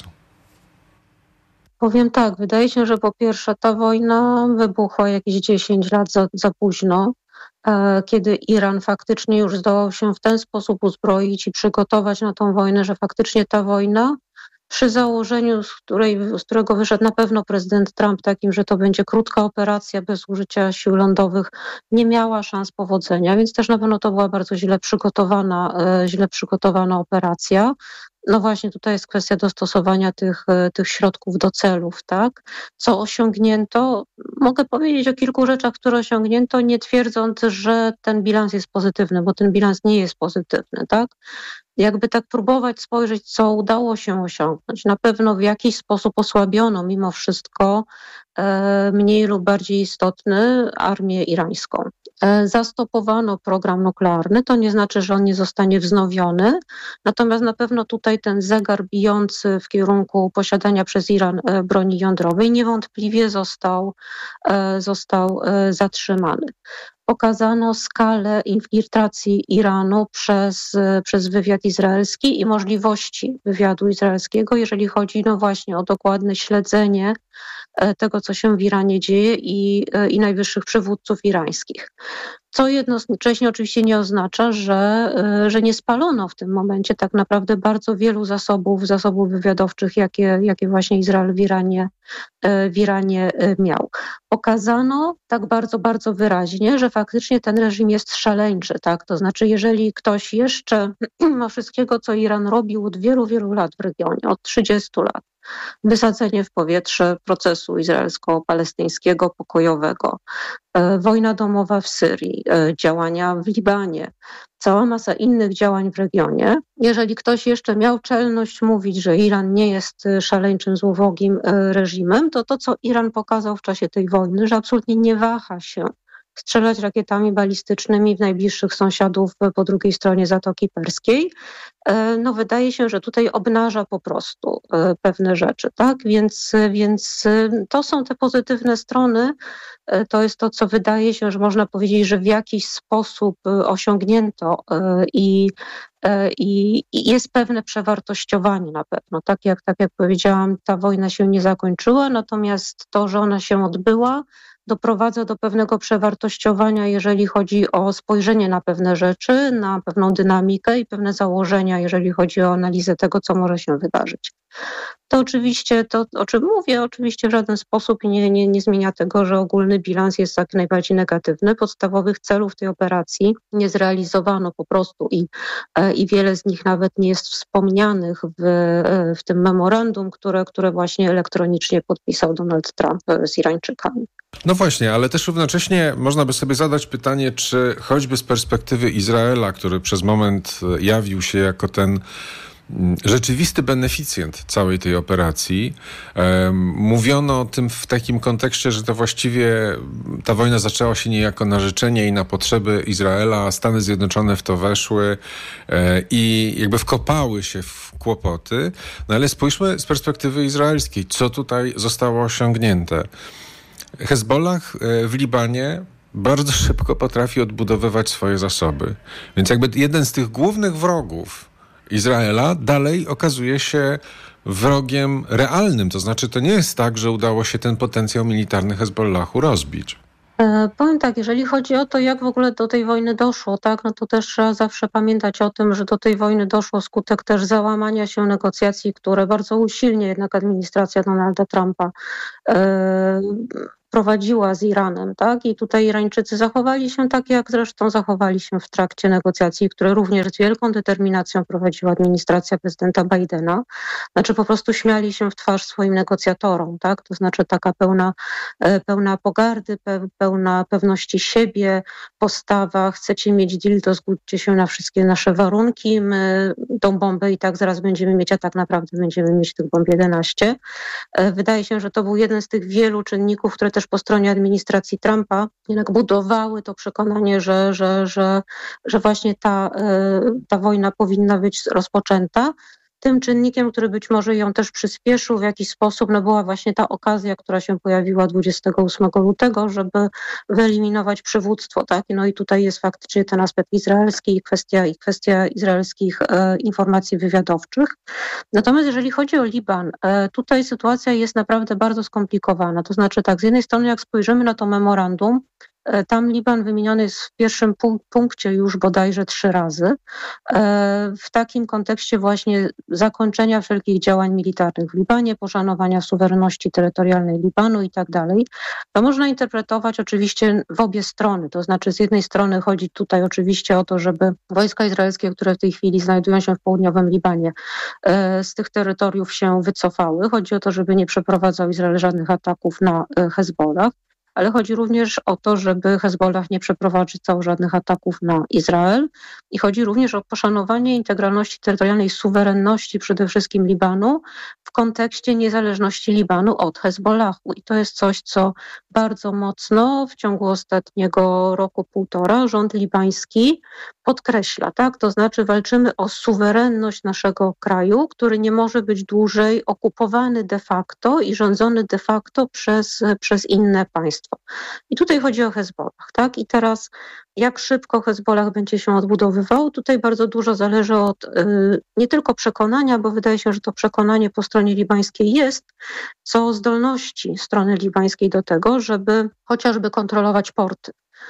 Powiem tak, wydaje się, że po pierwsze ta wojna wybuchła jakieś 10 lat za późno, kiedy Iran faktycznie już zdołał się w ten sposób uzbroić i przygotować na tą wojnę, że faktycznie ta wojna przy założeniu, z którego wyszedł na pewno prezydent Trump, takim, że to będzie krótka operacja bez użycia sił lądowych, nie miała szans powodzenia, więc też na pewno to była bardzo źle przygotowana operacja. No właśnie tutaj jest kwestia dostosowania tych środków do celów, tak? Co osiągnięto? Mogę powiedzieć o kilku rzeczach, które osiągnięto, nie twierdząc, że ten bilans jest pozytywny, bo ten bilans nie jest pozytywny, tak? Jakby tak próbować spojrzeć, co udało się osiągnąć. Na pewno w jakiś sposób osłabiono mimo wszystko mniej lub bardziej istotny armię irańską. Zastopowano program nuklearny, to nie znaczy, że on nie zostanie wznowiony, natomiast na pewno tutaj ten zegar bijący w kierunku posiadania przez Iran broni jądrowej niewątpliwie został zatrzymany. Pokazano skalę infiltracji Iranu przez wywiad izraelski i możliwości wywiadu izraelskiego, jeżeli chodzi no właśnie o dokładne śledzenie tego, co się w Iranie dzieje i najwyższych przywódców irańskich. Co jednocześnie oczywiście nie oznacza, że nie spalono w tym momencie tak naprawdę bardzo wielu zasobów wywiadowczych, jakie właśnie Izrael w Iranie miał. Pokazano tak bardzo, bardzo wyraźnie, że faktycznie ten reżim jest szaleńczy, tak? To znaczy, jeżeli ktoś jeszcze ma wszystkiego, co Iran robił od wielu, wielu lat w regionie, od 30 lat, wysadzenie w powietrze procesu izraelsko-palestyńskiego pokojowego, wojna domowa w Syrii, działania w Libanie, cała masa innych działań w regionie. Jeżeli ktoś jeszcze miał czelność mówić, że Iran nie jest szaleńczym, złowrogim reżimem, to co Iran pokazał w czasie tej wojny, że absolutnie nie waha się strzelać rakietami balistycznymi w najbliższych sąsiadów po drugiej stronie Zatoki Perskiej. No wydaje się, że tutaj obnaża po prostu pewne rzeczy, tak? Więc to są te pozytywne strony. To jest to, co wydaje się, że można powiedzieć, że w jakiś sposób osiągnięto i jest pewne przewartościowanie na pewno. Tak jak powiedziałam, ta wojna się nie zakończyła, natomiast to, że ona się odbyła, doprowadza do pewnego przewartościowania, jeżeli chodzi o spojrzenie na pewne rzeczy, na pewną dynamikę i pewne założenia, jeżeli chodzi o analizę tego, co może się wydarzyć. To oczywiście, to o czym mówię, oczywiście w żaden sposób nie zmienia tego, że ogólny bilans jest jak najbardziej negatywny. Podstawowych celów tej operacji nie zrealizowano po prostu i wiele z nich nawet nie jest wspomnianych w tym memorandum, które właśnie elektronicznie podpisał Donald Trump z Irańczykami. No właśnie, ale też równocześnie można by sobie zadać pytanie, czy choćby z perspektywy Izraela, który przez moment jawił się jako ten rzeczywisty beneficjent całej tej operacji. Mówiono o tym w takim kontekście, że to właściwie ta wojna zaczęła się niejako na życzenie i na potrzeby Izraela, a Stany Zjednoczone w to weszły i jakby wkopały się w kłopoty. No ale spójrzmy z perspektywy izraelskiej, co tutaj zostało osiągnięte. Hezbollah w Libanie bardzo szybko potrafi odbudowywać swoje zasoby. Więc jakby jeden z tych głównych wrogów Izraela dalej okazuje się wrogiem realnym. To znaczy, to nie jest tak, że udało się ten potencjał militarny Hezbollahu rozbić. Powiem tak, jeżeli chodzi o to, jak w ogóle do tej wojny doszło, tak, no to też trzeba zawsze pamiętać o tym, że do tej wojny doszło skutek też załamania się negocjacji, które bardzo usilnie jednak administracja Donalda Trumpa prowadziła z Iranem, tak? I tutaj Irańczycy zachowali się tak, jak zresztą zachowali się w trakcie negocjacji, które również z wielką determinacją prowadziła administracja prezydenta Bidena. Znaczy po prostu śmiali się w twarz swoim negocjatorom, tak? To znaczy taka pełna pogardy, pełna pewności siebie, postawa, chcecie mieć deal, to zgódźcie się na wszystkie nasze warunki, my tą bombę i tak zaraz będziemy mieć, a tak naprawdę będziemy mieć tych bomb 11. Wydaje się, że to był jeden z tych wielu czynników, które też po stronie administracji Trumpa jednak budowały to przekonanie, że właśnie ta wojna powinna być rozpoczęta. Tym czynnikiem, który być może ją też przyspieszył w jakiś sposób, no była właśnie ta okazja, która się pojawiła 28 lutego, żeby wyeliminować przywództwo, tak? No i tutaj jest faktycznie ten aspekt izraelski i kwestia izraelskich informacji wywiadowczych. Natomiast jeżeli chodzi o Liban, tutaj sytuacja jest naprawdę bardzo skomplikowana. To znaczy tak, z jednej strony jak spojrzymy na to memorandum, tam Liban wymieniony jest w pierwszym punkcie już bodajże 3 razy. W takim kontekście właśnie zakończenia wszelkich działań militarnych w Libanie, poszanowania suwerenności terytorialnej Libanu i tak dalej. To można interpretować oczywiście w obie strony. To znaczy z jednej strony chodzi tutaj oczywiście o to, żeby wojska izraelskie, które w tej chwili znajdują się w południowym Libanie, z tych terytoriów się wycofały. Chodzi o to, żeby nie przeprowadzał Izrael żadnych ataków na Hezbollah. Ale chodzi również o to, żeby Hezbollah nie przeprowadzał żadnych ataków na Izrael i chodzi również o poszanowanie integralności terytorialnej, suwerenności przede wszystkim Libanu w kontekście niezależności Libanu od Hezbollahu. I to jest coś, co bardzo mocno w ciągu ostatniego roku, półtora rząd libański podkreśla, tak? To znaczy walczymy o suwerenność naszego kraju, który nie może być dłużej okupowany de facto i rządzony de facto przez inne państwo. I tutaj chodzi o Hezbollah, tak? I teraz jak szybko Hezbollah będzie się odbudowywał, tutaj bardzo dużo zależy od nie tylko przekonania, bo wydaje się, że to przekonanie po stronie libańskiej jest, co zdolności strony libańskiej do tego, żeby chociażby kontrolować porty,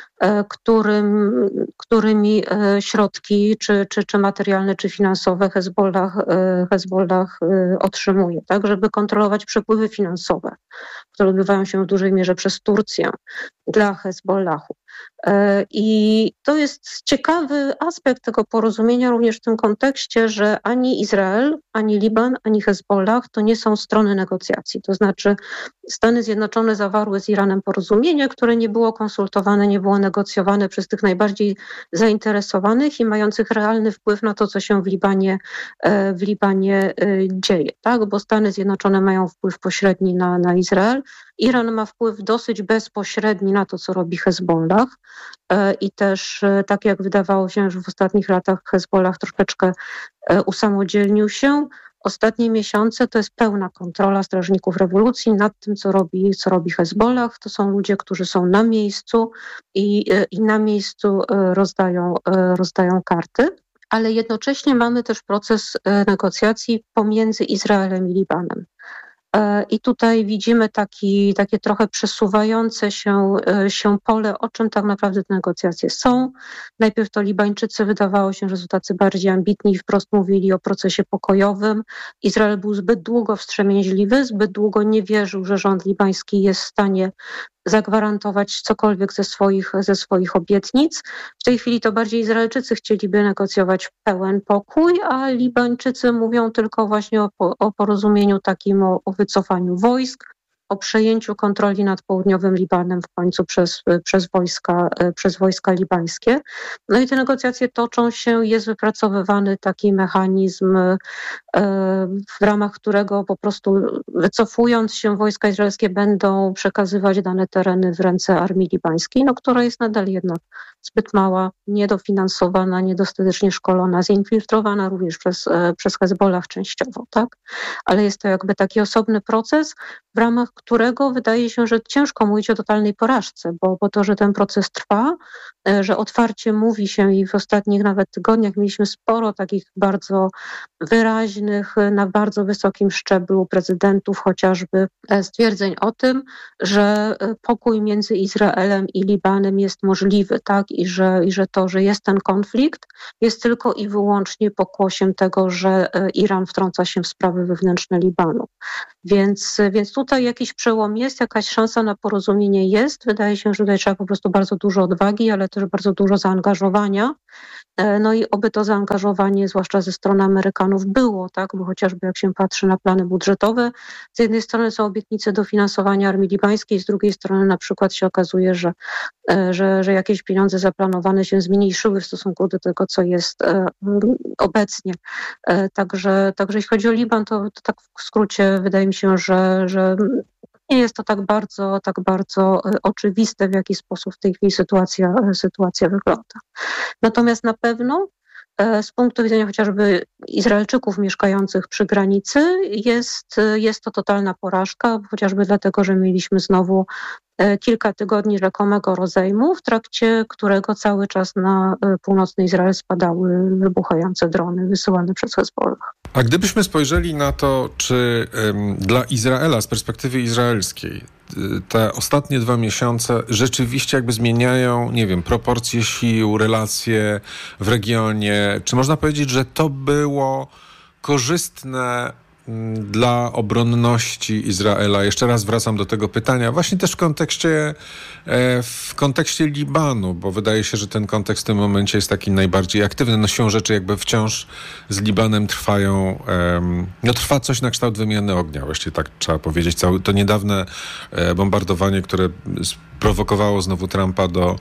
którymi środki, czy materialne, czy finansowe Hezbollah otrzymuje, tak, żeby kontrolować przepływy finansowe, które odbywają się w dużej mierze przez Turcję dla Hezbollahu. I to jest ciekawy aspekt tego porozumienia również w tym kontekście, że ani Izrael, ani Liban, ani Hezbollah to nie są strony negocjacji. To znaczy Stany Zjednoczone zawarły z Iranem porozumienie, które nie było konsultowane, nie było negocjowane przez tych najbardziej zainteresowanych i mających realny wpływ na to, co się w Libanie dzieje, tak? Bo Stany Zjednoczone mają wpływ pośredni na Izrael, Iran ma wpływ dosyć bezpośredni na to, co robi Hezbollah i też tak jak wydawało się, że w ostatnich latach Hezbollah troszeczkę usamodzielnił się. Ostatnie miesiące to jest pełna kontrola strażników rewolucji nad tym, co robi Hezbollah. To są ludzie, którzy są na miejscu i na miejscu rozdają karty. Ale jednocześnie mamy też proces negocjacji pomiędzy Izraelem i Libanem. I tutaj widzimy takie trochę przesuwające się pole, o czym tak naprawdę te negocjacje są. Najpierw to Libańczycy wydawało się, że są tacy bardziej ambitni i wprost mówili o procesie pokojowym. Izrael był zbyt długo wstrzemięźliwy, zbyt długo nie wierzył, że rząd libański jest w stanie zagwarantować cokolwiek ze swoich obietnic. W tej chwili to bardziej Izraelczycy chcieliby negocjować pełen pokój, a Libańczycy mówią tylko właśnie o porozumieniu takim, o wycofaniu wojsk, o przejęciu kontroli nad południowym Libanem w końcu przez wojska libańskie. No i te negocjacje toczą się, jest wypracowywany taki mechanizm, w ramach którego po prostu wycofując się wojska izraelskie będą przekazywać dane tereny w ręce armii libańskiej, no, która jest nadal jednak zbyt mała, niedofinansowana, niedostatecznie szkolona, zinfiltrowana również przez Hezbollah częściowo, tak? Ale jest to jakby taki osobny proces, w ramach którego wydaje się, że ciężko mówić o totalnej porażce, bo to, że ten proces trwa, że otwarcie mówi się i w ostatnich nawet tygodniach mieliśmy sporo takich bardzo wyraźnych, na bardzo wysokim szczeblu prezydentów chociażby stwierdzeń o tym, że pokój między Izraelem i Libanem jest możliwy, tak? I że to, że jest ten konflikt, jest tylko i wyłącznie pokłosiem tego, że Iran wtrąca się w sprawy wewnętrzne Libanu. Więc tutaj jakiś przełom jest, jakaś szansa na porozumienie jest. Wydaje się, że tutaj trzeba po prostu bardzo dużo odwagi, ale też bardzo dużo zaangażowania. No i oby to zaangażowanie, zwłaszcza ze strony Amerykanów, było, tak? Bo chociażby jak się patrzy na plany budżetowe, z jednej strony są obietnice dofinansowania armii libańskiej, z drugiej strony na przykład się okazuje, że jakieś pieniądze zaplanowane się zmniejszyły w stosunku do tego, co jest obecnie. Także jeśli chodzi o Liban, to tak w skrócie wydaje mi się, że nie jest to tak bardzo oczywiste, w jaki sposób w tej chwili sytuacja wygląda. Natomiast na pewno z punktu widzenia chociażby Izraelczyków mieszkających przy granicy jest to totalna porażka, chociażby dlatego, że mieliśmy znowu kilka tygodni rzekomego rozejmu, w trakcie którego cały czas na północny Izrael spadały wybuchające drony wysyłane przez Hezbollah. A gdybyśmy spojrzeli na to, czy dla Izraela, z perspektywy izraelskiej, te ostatnie 2 miesiące rzeczywiście jakby zmieniają, nie wiem, proporcje sił, relacje w regionie, czy można powiedzieć, że to było korzystne dla obronności Izraela? Jeszcze raz wracam do tego pytania, właśnie też w kontekście Libanu, bo wydaje się, że ten kontekst w tym momencie jest taki najbardziej aktywny. No siłą rzeczy jakby wciąż z Libanem trwa coś na kształt wymiany ognia, właściwie tak trzeba powiedzieć. To niedawne bombardowanie, które sprowokowało znowu Trumpa do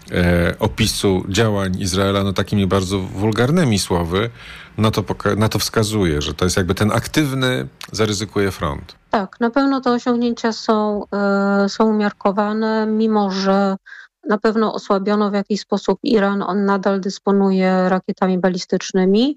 opisu działań Izraela takimi bardzo wulgarnymi słowy, na to wskazuje, że to jest jakby ten aktywny, zaryzykuje front. Tak, na pewno te osiągnięcia są umiarkowane, mimo że na pewno osłabiono w jakiś sposób Iran, on nadal dysponuje rakietami balistycznymi.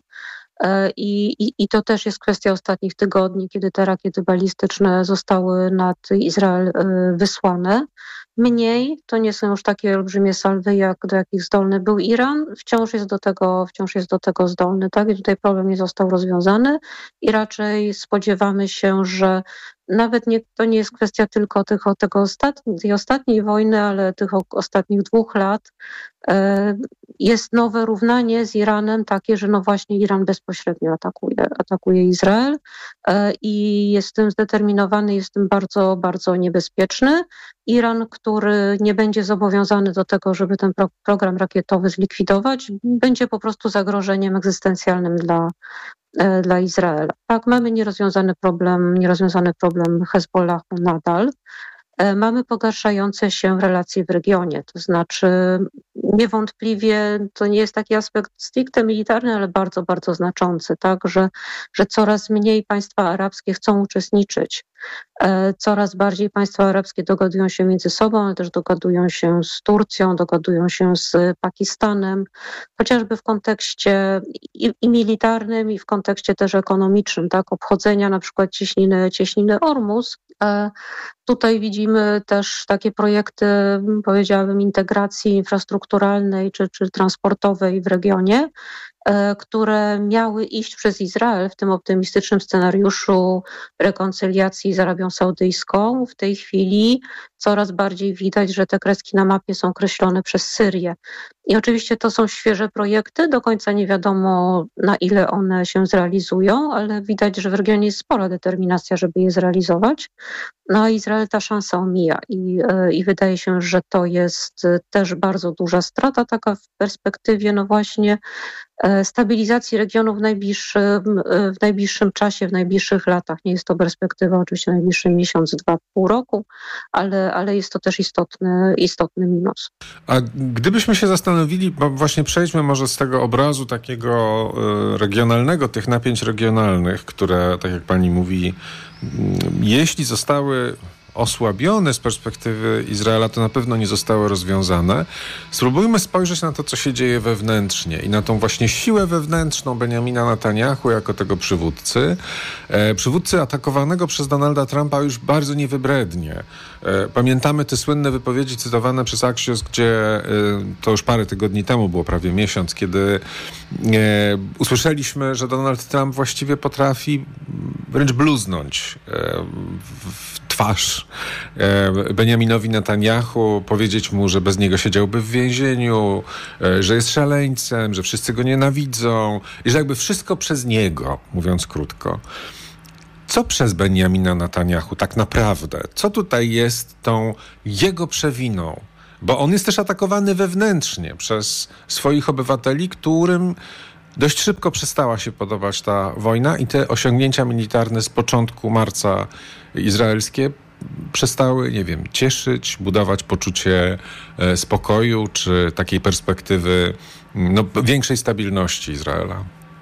I to też jest kwestia ostatnich tygodni, kiedy te rakiety balistyczne zostały nad Izrael wysłane. Mniej, to nie są już takie olbrzymie salwy, do jakich zdolny był Iran. Wciąż jest do tego zdolny, tak? I tutaj problem nie został rozwiązany i raczej spodziewamy się, że nawet to nie jest kwestia tylko tej ostatniej wojny, ale tych ostatnich 2 lat. Jest nowe równanie z Iranem takie, że no właśnie Iran bezpośrednio atakuje Izrael i jest tym zdeterminowany, jest tym bardzo, bardzo niebezpieczny. Iran, który nie będzie zobowiązany do tego, żeby ten program rakietowy zlikwidować, będzie po prostu zagrożeniem egzystencjalnym dla Izraela. Tak, mamy nierozwiązany problem Hezbollahu nadal. Mamy pogarszające się relacje w regionie, to znaczy niewątpliwie to nie jest taki aspekt stricte militarny, ale bardzo, bardzo znaczący, tak, że coraz mniej państwa arabskie chcą uczestniczyć. Coraz bardziej państwa arabskie dogadują się między sobą, ale też dogadują się z Turcją, dogadują się z Pakistanem, chociażby w kontekście i militarnym, i w kontekście też ekonomicznym, tak, obchodzenia na przykład cieśniny Ormus. Tutaj widzimy też takie projekty, powiedziałabym, integracji infrastrukturalnej czy transportowej w regionie. które miały iść przez Izrael w tym optymistycznym scenariuszu rekoncyliacji z Arabią Saudyjską. W tej chwili coraz bardziej widać, że te kreski na mapie są kreślone przez Syrię. I oczywiście to są świeże projekty, do końca nie wiadomo, na ile one się zrealizują, ale widać, że w regionie jest spora determinacja, żeby je zrealizować. No a Izrael ta szansa omija i wydaje się, że to jest też bardzo duża strata, taka w perspektywie no właśnie stabilizacji regionu w najbliższym czasie, w najbliższych latach. Nie jest to perspektywa oczywiście najbliższy miesiąc, 2,5 roku, ale jest to też istotny minus. A gdybyśmy się zastanowili, bo właśnie przejdźmy może z tego obrazu takiego regionalnego, tych napięć regionalnych, które, tak jak pani mówi, jeśli zostały osłabione z perspektywy Izraela, to na pewno nie zostały rozwiązane. Spróbujmy spojrzeć na to, co się dzieje wewnętrznie i na tą właśnie siłę wewnętrzną Benjamina Netanyahu jako tego przywódcy atakowanego przez Donalda Trumpa już bardzo niewybrednie. Pamiętamy te słynne wypowiedzi cytowane przez Axios, gdzie to już parę tygodni temu, było prawie miesiąc, kiedy usłyszeliśmy, że Donald Trump właściwie potrafi wręcz bluznąć w twarz Benjaminowi Netanyahu, powiedzieć mu, że bez niego siedziałby w więzieniu, że jest szaleńcem, że wszyscy go nienawidzą i że jakby wszystko przez niego, mówiąc krótko. Co przez Benjamina Netanyahu tak naprawdę? Co tutaj jest tą jego przewiną? Bo on jest też atakowany wewnętrznie przez swoich obywateli, którym dość szybko przestała się podobać ta wojna i te osiągnięcia militarne z początku marca izraelskie przestały, nie wiem, cieszyć, budować poczucie spokoju czy takiej perspektywy większej stabilności Izraela.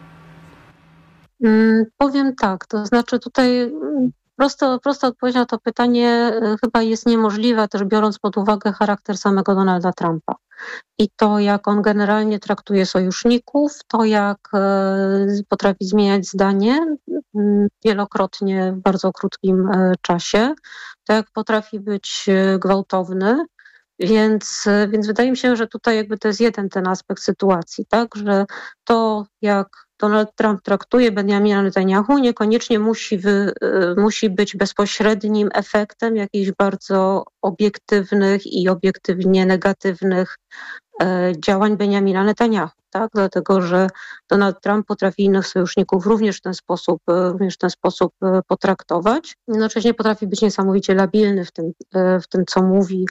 Powiem tak, to znaczy tutaj prosta odpowiedź na to pytanie chyba jest niemożliwa, też biorąc pod uwagę charakter samego Donalda Trumpa. I to, jak on generalnie traktuje sojuszników, to jak potrafi zmieniać zdanie wielokrotnie w bardzo krótkim czasie, to jak potrafi być gwałtowny. Więc wydaje mi się, że tutaj jakby to jest ten aspekt sytuacji, tak, że to jak Donald Trump traktuje Benjamina Netanyahu niekoniecznie musi być bezpośrednim efektem jakichś bardzo obiektywnych i obiektywnie negatywnych działań Benjamina Netanyahu, tak? Dlatego, że Donald Trump potrafi innych sojuszników również w ten sposób potraktować. Jednocześnie potrafi być niesamowicie labilny w tym co mówi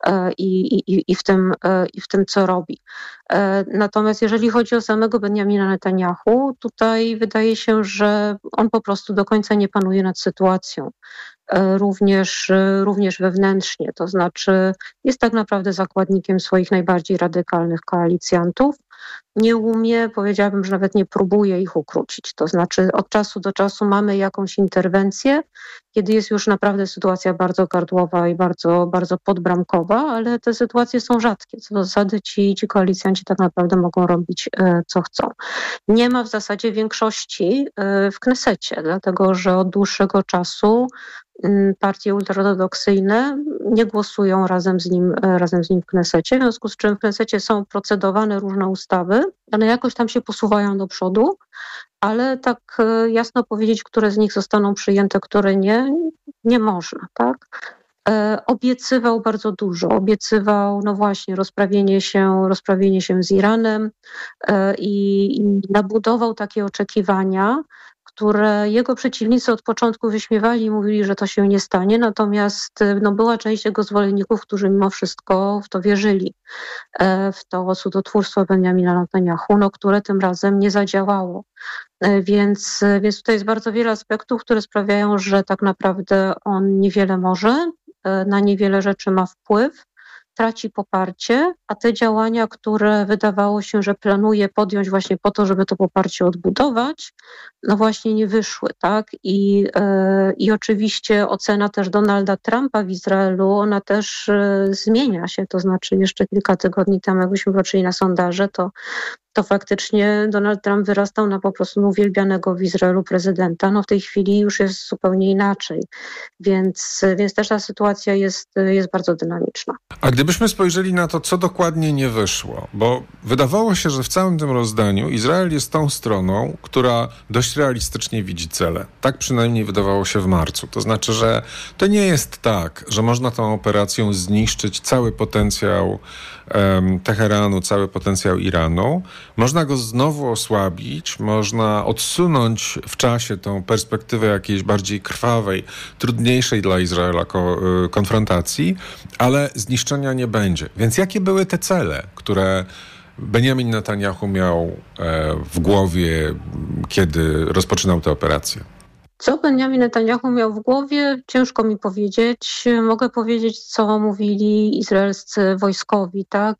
i w tym, co robi. Natomiast jeżeli chodzi o samego Benjamina Netanyahu, tutaj wydaje się, że on po prostu do końca nie panuje nad sytuacją. Również wewnętrznie, to znaczy jest tak naprawdę zakładnikiem swoich najbardziej radykalnych koalicjantów. Nie umie, powiedziałabym, że nawet nie próbuje ich ukrócić. To znaczy od czasu do czasu mamy jakąś interwencję, kiedy jest już naprawdę sytuacja bardzo gardłowa i bardzo, bardzo podbramkowa, ale te sytuacje są rzadkie. Co do zasady ci koalicjanci tak naprawdę mogą robić co chcą. Nie ma w zasadzie większości w Knesecie, dlatego że od dłuższego czasu partie ultraortodoksyjne nie głosują razem z nim w Knesecie, w związku z czym w Knesecie są procedowane różne ustawy, one jakoś tam się posuwają do przodu, ale tak jasno powiedzieć, które z nich zostaną przyjęte, które nie można, tak? Obiecywał bardzo dużo. Obiecywał, no właśnie, rozprawienie się z Iranem i nabudował takie oczekiwania, które jego przeciwnicy od początku wyśmiewali i mówili, że to się nie stanie, natomiast była część jego zwolenników, którzy mimo wszystko w to wierzyli, w to cudotwórstwo Benjamina Netanyahu, które tym razem nie zadziałało. Więc tutaj jest bardzo wiele aspektów, które sprawiają, że tak naprawdę on niewiele może, na niewiele rzeczy ma wpływ, traci poparcie, a te działania, które wydawało się, że planuje podjąć właśnie po to, żeby to poparcie odbudować, no właśnie nie wyszły, tak? I oczywiście ocena też Donalda Trumpa w Izraelu, ona też zmienia się, to znaczy jeszcze kilka tygodni temu, jakbyśmy patrzyli na sondaże, to faktycznie Donald Trump wyrastał na po prostu uwielbianego w Izraelu prezydenta. No w tej chwili już jest zupełnie inaczej. Więc też ta sytuacja jest bardzo dynamiczna. A gdybyśmy spojrzeli na to, co dokładnie dokładnie nie wyszło, bo wydawało się, że w całym tym rozdaniu Izrael jest tą stroną, która dość realistycznie widzi cele. Tak przynajmniej wydawało się w marcu. To znaczy, że to nie jest tak, że można tą operacją zniszczyć cały potencjał Teheranu, cały potencjał Iranu. Można go znowu osłabić, można odsunąć w czasie tą perspektywę jakiejś bardziej krwawej, trudniejszej dla Izraela konfrontacji, ale zniszczenia nie będzie. Więc jakie były te cele, które Benjamin Netanyahu miał w głowie, kiedy rozpoczynał tę operację? Co Benjamin Netanyahu miał w głowie, ciężko mi powiedzieć. Mogę powiedzieć, co mówili izraelscy wojskowi, tak?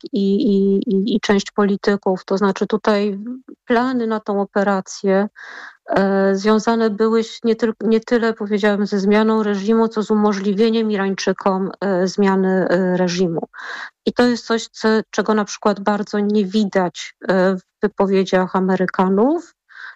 I część polityków. To znaczy tutaj plany na tą operację związane były nie tyle, powiedziałabym, ze zmianą reżimu, co z umożliwieniem Irańczykom zmiany reżimu. I to jest coś, czego na przykład bardzo nie widać w wypowiedziach Amerykanów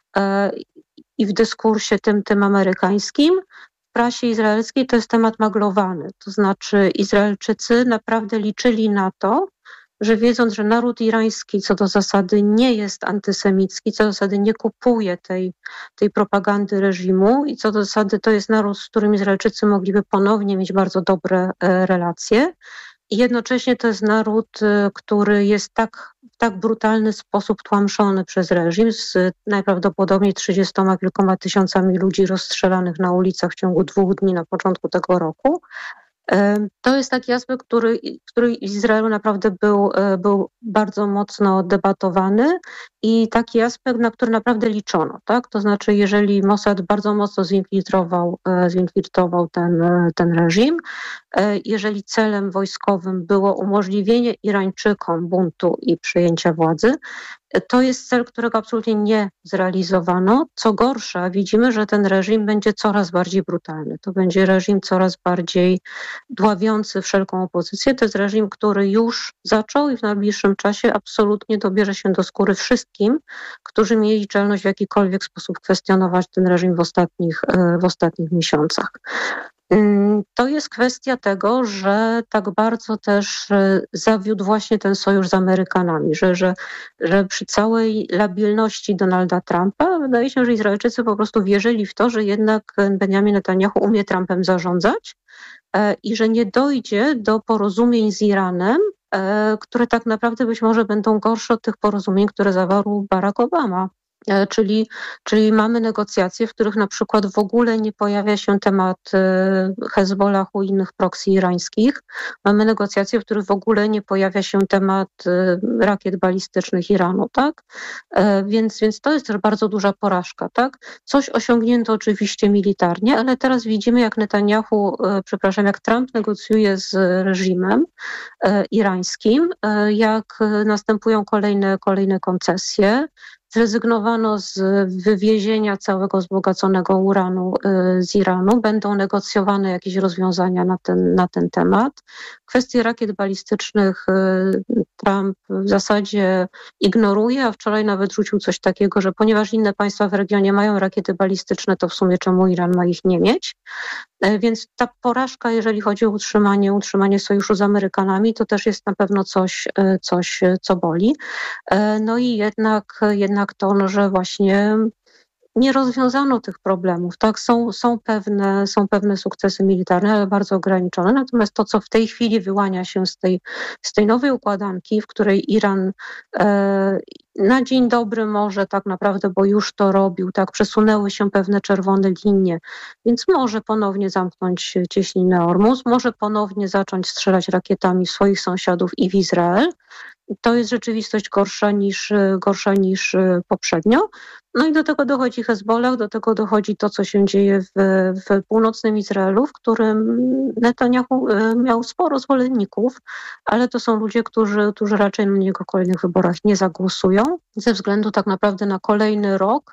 i w dyskursie tym amerykańskim. W prasie izraelskiej to jest temat maglowany. To znaczy Izraelczycy naprawdę liczyli na to, że wiedząc, że naród irański co do zasady nie jest antysemicki, co do zasady nie kupuje tej propagandy reżimu i co do zasady to jest naród, z którym Izraelczycy mogliby ponownie mieć bardzo dobre relacje. I jednocześnie to jest naród, który jest w tak brutalny sposób tłamszony przez reżim z najprawdopodobniej 30 kilkoma tysiącami ludzi rozstrzelanych na ulicach w ciągu 2 dni na początku tego roku. To jest taki aspekt, który w Izraelu naprawdę był bardzo mocno debatowany i taki aspekt, na który naprawdę liczono. Tak? To znaczy, jeżeli Mossad bardzo mocno zinfiltrował ten reżim, jeżeli celem wojskowym było umożliwienie Irańczykom buntu i przejęcia władzy, to jest cel, którego absolutnie nie zrealizowano. Co gorsza, widzimy, że ten reżim będzie coraz bardziej brutalny. To będzie reżim coraz bardziej dławiący wszelką opozycję. To jest reżim, który już zaczął i w najbliższym czasie absolutnie dobierze się do skóry wszystkim, którzy mieli czelność w jakikolwiek sposób kwestionować ten reżim w ostatnich miesiącach. To jest kwestia tego, że tak bardzo też zawiódł właśnie ten sojusz z Amerykanami, że przy całej labilności Donalda Trumpa wydaje się, że Izraelczycy po prostu wierzyli w to, że jednak Benjamin Netanyahu umie Trumpem zarządzać i że nie dojdzie do porozumień z Iranem, które tak naprawdę być może będą gorsze od tych porozumień, które zawarł Barack Obama. Czyli mamy negocjacje, w których na przykład w ogóle nie pojawia się temat Hezbollahu i innych proxy irańskich. Mamy negocjacje, w których w ogóle nie pojawia się temat rakiet balistycznych Iranu, tak? Więc to jest też bardzo duża porażka, tak? Coś osiągnięto oczywiście militarnie, ale teraz widzimy, jak Trump negocjuje z reżimem irańskim, jak następują kolejne koncesje. Zrezygnowano z wywiezienia całego wzbogaconego uranu z Iranu. Będą negocjowane jakieś rozwiązania na ten temat. Kwestie rakiet balistycznych Trump w zasadzie ignoruje, a wczoraj nawet rzucił coś takiego, że ponieważ inne państwa w regionie mają rakiety balistyczne, to w sumie czemu Iran ma ich nie mieć? Więc ta porażka, jeżeli chodzi o utrzymanie sojuszu z Amerykanami, to też jest na pewno coś, co boli. No i jednak to, że właśnie nie rozwiązano tych problemów. Tak? Są pewne sukcesy militarne, ale bardzo ograniczone. Natomiast to, co w tej chwili wyłania się z tej nowej układanki, w której Iran na dzień dobry może tak naprawdę, bo już to robił, tak, przesunęły się pewne czerwone linie, więc może ponownie zamknąć cieśninę Ormus, może ponownie zacząć strzelać rakietami w swoich sąsiadów i w Izrael. To jest rzeczywistość gorsza niż poprzednio. No i do tego dochodzi Hezbollah, do tego dochodzi to, co się dzieje w północnym Izraelu, w którym Netanyahu miał sporo zwolenników, ale to są ludzie, którzy raczej na niego w kolejnych wyborach nie zagłosują, ze względu tak naprawdę na kolejny rok,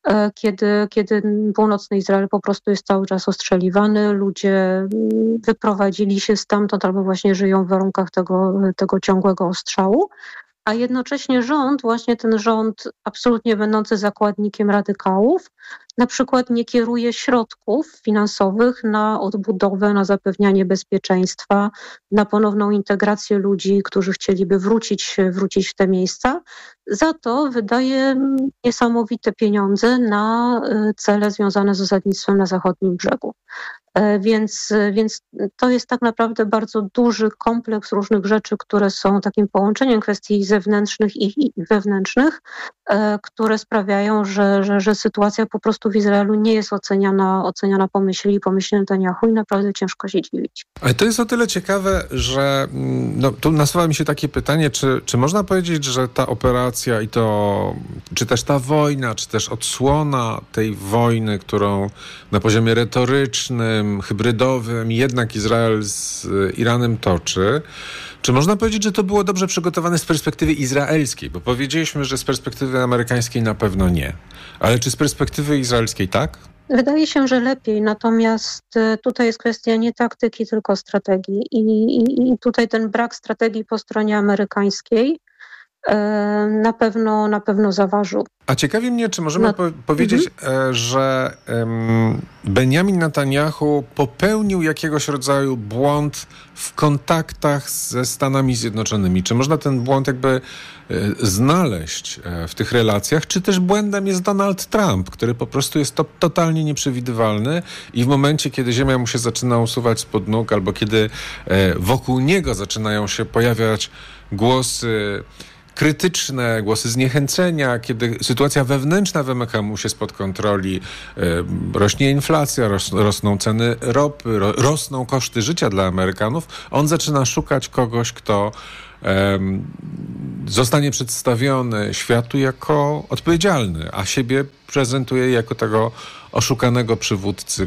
kiedy północny Izrael po prostu jest cały czas ostrzeliwany, ludzie wyprowadzili się stamtąd albo właśnie żyją w warunkach tego ciągłego ostrzału. A jednocześnie ten rząd absolutnie będący zakładnikiem radykałów, na przykład nie kieruje środków finansowych na odbudowę, na zapewnianie bezpieczeństwa, na ponowną integrację ludzi, którzy chcieliby wrócić w te miejsca. Za to wydaje niesamowite pieniądze na cele związane z osadnictwem na zachodnim brzegu. Więc to jest tak naprawdę bardzo duży kompleks różnych rzeczy, które są takim połączeniem kwestii zewnętrznych i wewnętrznych, które sprawiają, że sytuacja po prostu w Izraelu nie jest oceniana pomyślnie Netanyahu i naprawdę ciężko się dziwić. Ale to jest o tyle ciekawe, że tu nasuwa mi się takie pytanie, czy można powiedzieć, że ta operacja czy też ta wojna, czy też odsłona tej wojny, którą na poziomie retorycznym, hybrydowym jednak Izrael z Iranem toczy, czy można powiedzieć, że to było dobrze przygotowane z perspektywy izraelskiej? Bo powiedzieliśmy, że z perspektywy amerykańskiej na pewno nie. Ale czy z perspektywy izraelskiej tak? Wydaje się, że lepiej, natomiast tutaj jest kwestia nie taktyki, tylko strategii. I tutaj ten brak strategii po stronie amerykańskiej na pewno zaważył. A ciekawi mnie, czy możemy powiedzieć, że Benjamin Netanyahu popełnił jakiegoś rodzaju błąd w kontaktach ze Stanami Zjednoczonymi? Czy można ten błąd jakby znaleźć w tych relacjach? Czy też błędem jest Donald Trump, który po prostu jest totalnie nieprzewidywalny i w momencie, kiedy ziemia mu się zaczyna usuwać spod nóg albo kiedy wokół niego zaczynają się pojawiać głosy krytyczne, głosy zniechęcenia, kiedy sytuacja wewnętrzna wymyka mu się spod kontroli, rośnie inflacja, rosną ceny ropy, rosną koszty życia dla Amerykanów, on zaczyna szukać kogoś, kto zostanie przedstawiony światu jako odpowiedzialny, a siebie prezentuje jako tego oszukanego przywódcy,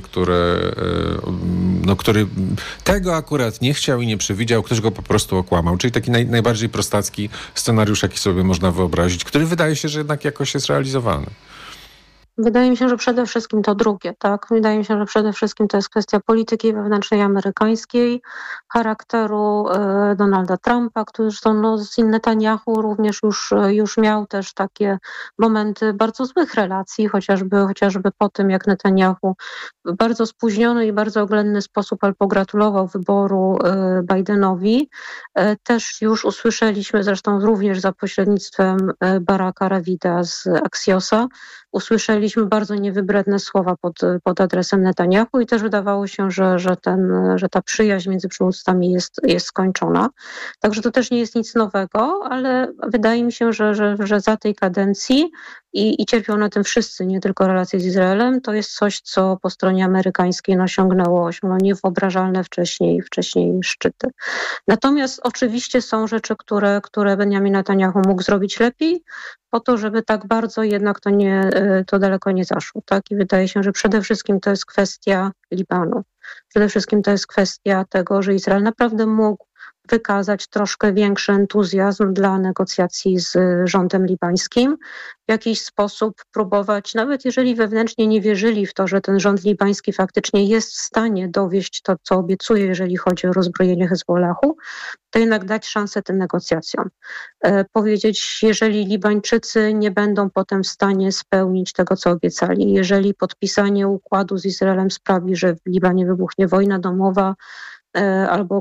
który tego akurat nie chciał i nie przewidział, ktoś go po prostu okłamał. Czyli taki najbardziej prostacki scenariusz, jaki sobie można wyobrazić, który wydaje się, że jednak jakoś jest realizowany. Wydaje mi się, że przede wszystkim to drugie, tak? Wydaje mi się, że przede wszystkim to jest kwestia polityki wewnętrznej amerykańskiej, charakteru Donalda Trumpa, który zresztą z Netanyahu również już miał też takie momenty bardzo złych relacji, chociażby po tym, jak Netanyahu w bardzo spóźniony i bardzo oględny sposób pogratulował wyboru Bidenowi. Też już usłyszeliśmy, zresztą również za pośrednictwem Baracka Ravida z Axiosa, usłyszeliśmy bardzo niewybredne słowa pod adresem Netanyahu i też wydawało się, że ta przyjaźń między przywódcami jest skończona. Także to też nie jest nic nowego, ale wydaje mi się, że za tej kadencji i cierpią na tym wszyscy, nie tylko relacje z Izraelem, to jest coś, co po stronie amerykańskiej osiągnęło niewyobrażalne wcześniej szczyty. Natomiast oczywiście są rzeczy, które Benjamin Netanyahu mógł zrobić lepiej, po to, żeby tak bardzo jednak to daleko nie zaszło. Tak? I wydaje się, że przede wszystkim to jest kwestia Libanu. Przede wszystkim to jest kwestia tego, że Izrael naprawdę mógł wykazać troszkę większy entuzjazm dla negocjacji z rządem libańskim, w jakiś sposób próbować, nawet jeżeli wewnętrznie nie wierzyli w to, że ten rząd libański faktycznie jest w stanie dowieść to, co obiecuje, jeżeli chodzi o rozbrojenie Hezbollahu, to jednak dać szansę tym negocjacjom. Powiedzieć, jeżeli Libańczycy nie będą potem w stanie spełnić tego, co obiecali, jeżeli podpisanie układu z Izraelem sprawi, że w Libanie wybuchnie wojna domowa, albo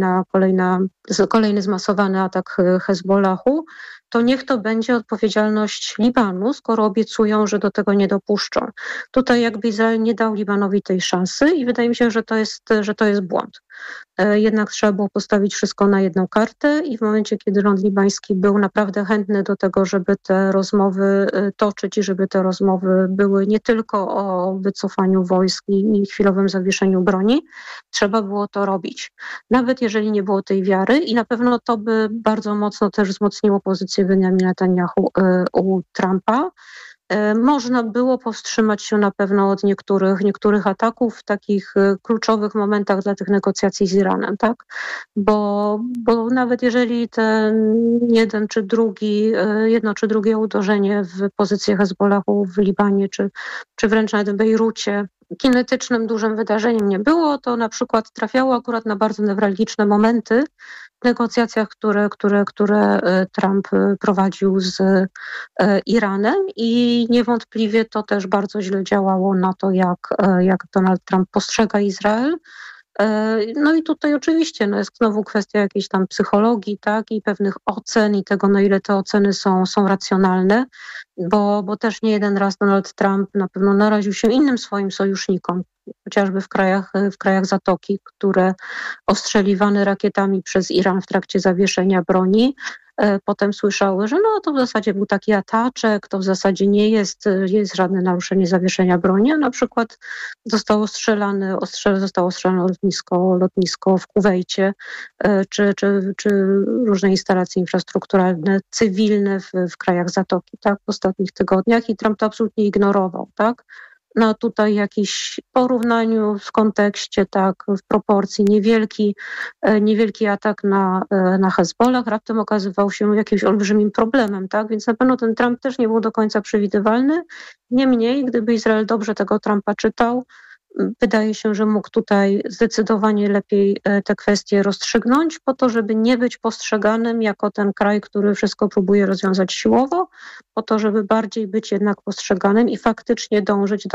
kolejny zmasowany atak Hezbollahu, to niech to będzie odpowiedzialność Libanu, skoro obiecują, że do tego nie dopuszczą. Tutaj jakby Izrael nie dał Libanowi tej szansy i wydaje mi się, że to jest błąd. Jednak trzeba było postawić wszystko na jedną kartę i w momencie, kiedy rząd libański był naprawdę chętny do tego, żeby te rozmowy toczyć i żeby te rozmowy były nie tylko o wycofaniu wojsk i chwilowym zawieszeniu broni, trzeba było to robić. Nawet jeżeli nie było tej wiary i na pewno to by bardzo mocno też wzmocniło pozycję Benjamina Netanyahu u Trumpa. Można było powstrzymać się na pewno od niektórych ataków w takich kluczowych momentach dla tych negocjacji z Iranem, tak? Bo nawet jeżeli jedno czy drugie uderzenie w pozycję Hezbollahu w Libanie, czy wręcz nawet w Bejrucie kinetycznym, dużym wydarzeniem nie było. To na przykład trafiało akurat na bardzo newralgiczne momenty w negocjacjach, które Trump prowadził z Iranem i niewątpliwie to też bardzo źle działało na to, jak Donald Trump postrzega Izrael. No i tutaj oczywiście jest znowu kwestia jakiejś tam psychologii, tak, i pewnych ocen i tego, na ile te oceny są racjonalne, bo też nie jeden raz Donald Trump na pewno naraził się innym swoim sojusznikom, chociażby w krajach Zatoki, które ostrzeliwane rakietami przez Iran w trakcie zawieszenia broni, potem słyszały, że to w zasadzie był taki ataczek, to w zasadzie nie jest żadne naruszenie zawieszenia broni, a na przykład zostało ostrzelane lotnisko w Kuwejcie, czy różne instalacje infrastrukturalne, cywilne w krajach Zatoki, tak, w ostatnich tygodniach i Trump to absolutnie ignorował, tak. No tutaj jakiś porównaniu w kontekście, tak, w proporcji niewielki atak na Hezbollah raptem okazywał się jakimś olbrzymim problemem, tak, więc na pewno ten Trump też nie był do końca przewidywalny. Niemniej, gdyby Izrael dobrze tego Trumpa czytał, wydaje się, że mógł tutaj zdecydowanie lepiej te kwestie rozstrzygnąć po to, żeby nie być postrzeganym jako ten kraj, który wszystko próbuje rozwiązać siłowo, po to, żeby bardziej być jednak postrzeganym i faktycznie dążyć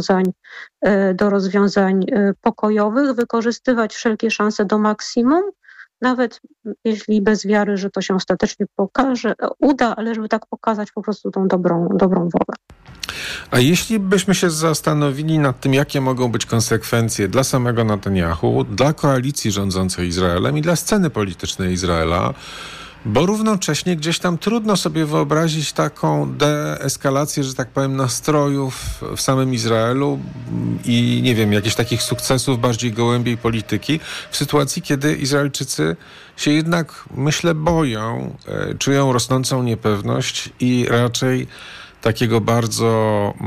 do rozwiązań pokojowych, wykorzystywać wszelkie szanse do maksimum, nawet jeśli bez wiary, że to się ostatecznie uda, ale żeby tak pokazać po prostu tą dobrą wolę. A jeśli byśmy się zastanowili nad tym, jakie mogą być konsekwencje dla samego Netanyahu, dla koalicji rządzącej Izraelem i dla sceny politycznej Izraela, bo równocześnie gdzieś tam trudno sobie wyobrazić taką deeskalację, że tak powiem, nastrojów w samym Izraelu i nie wiem, jakichś takich sukcesów bardziej gołębiej polityki w sytuacji, kiedy Izraelczycy się jednak, myślę, boją, czują rosnącą niepewność i raczej takiego bardzo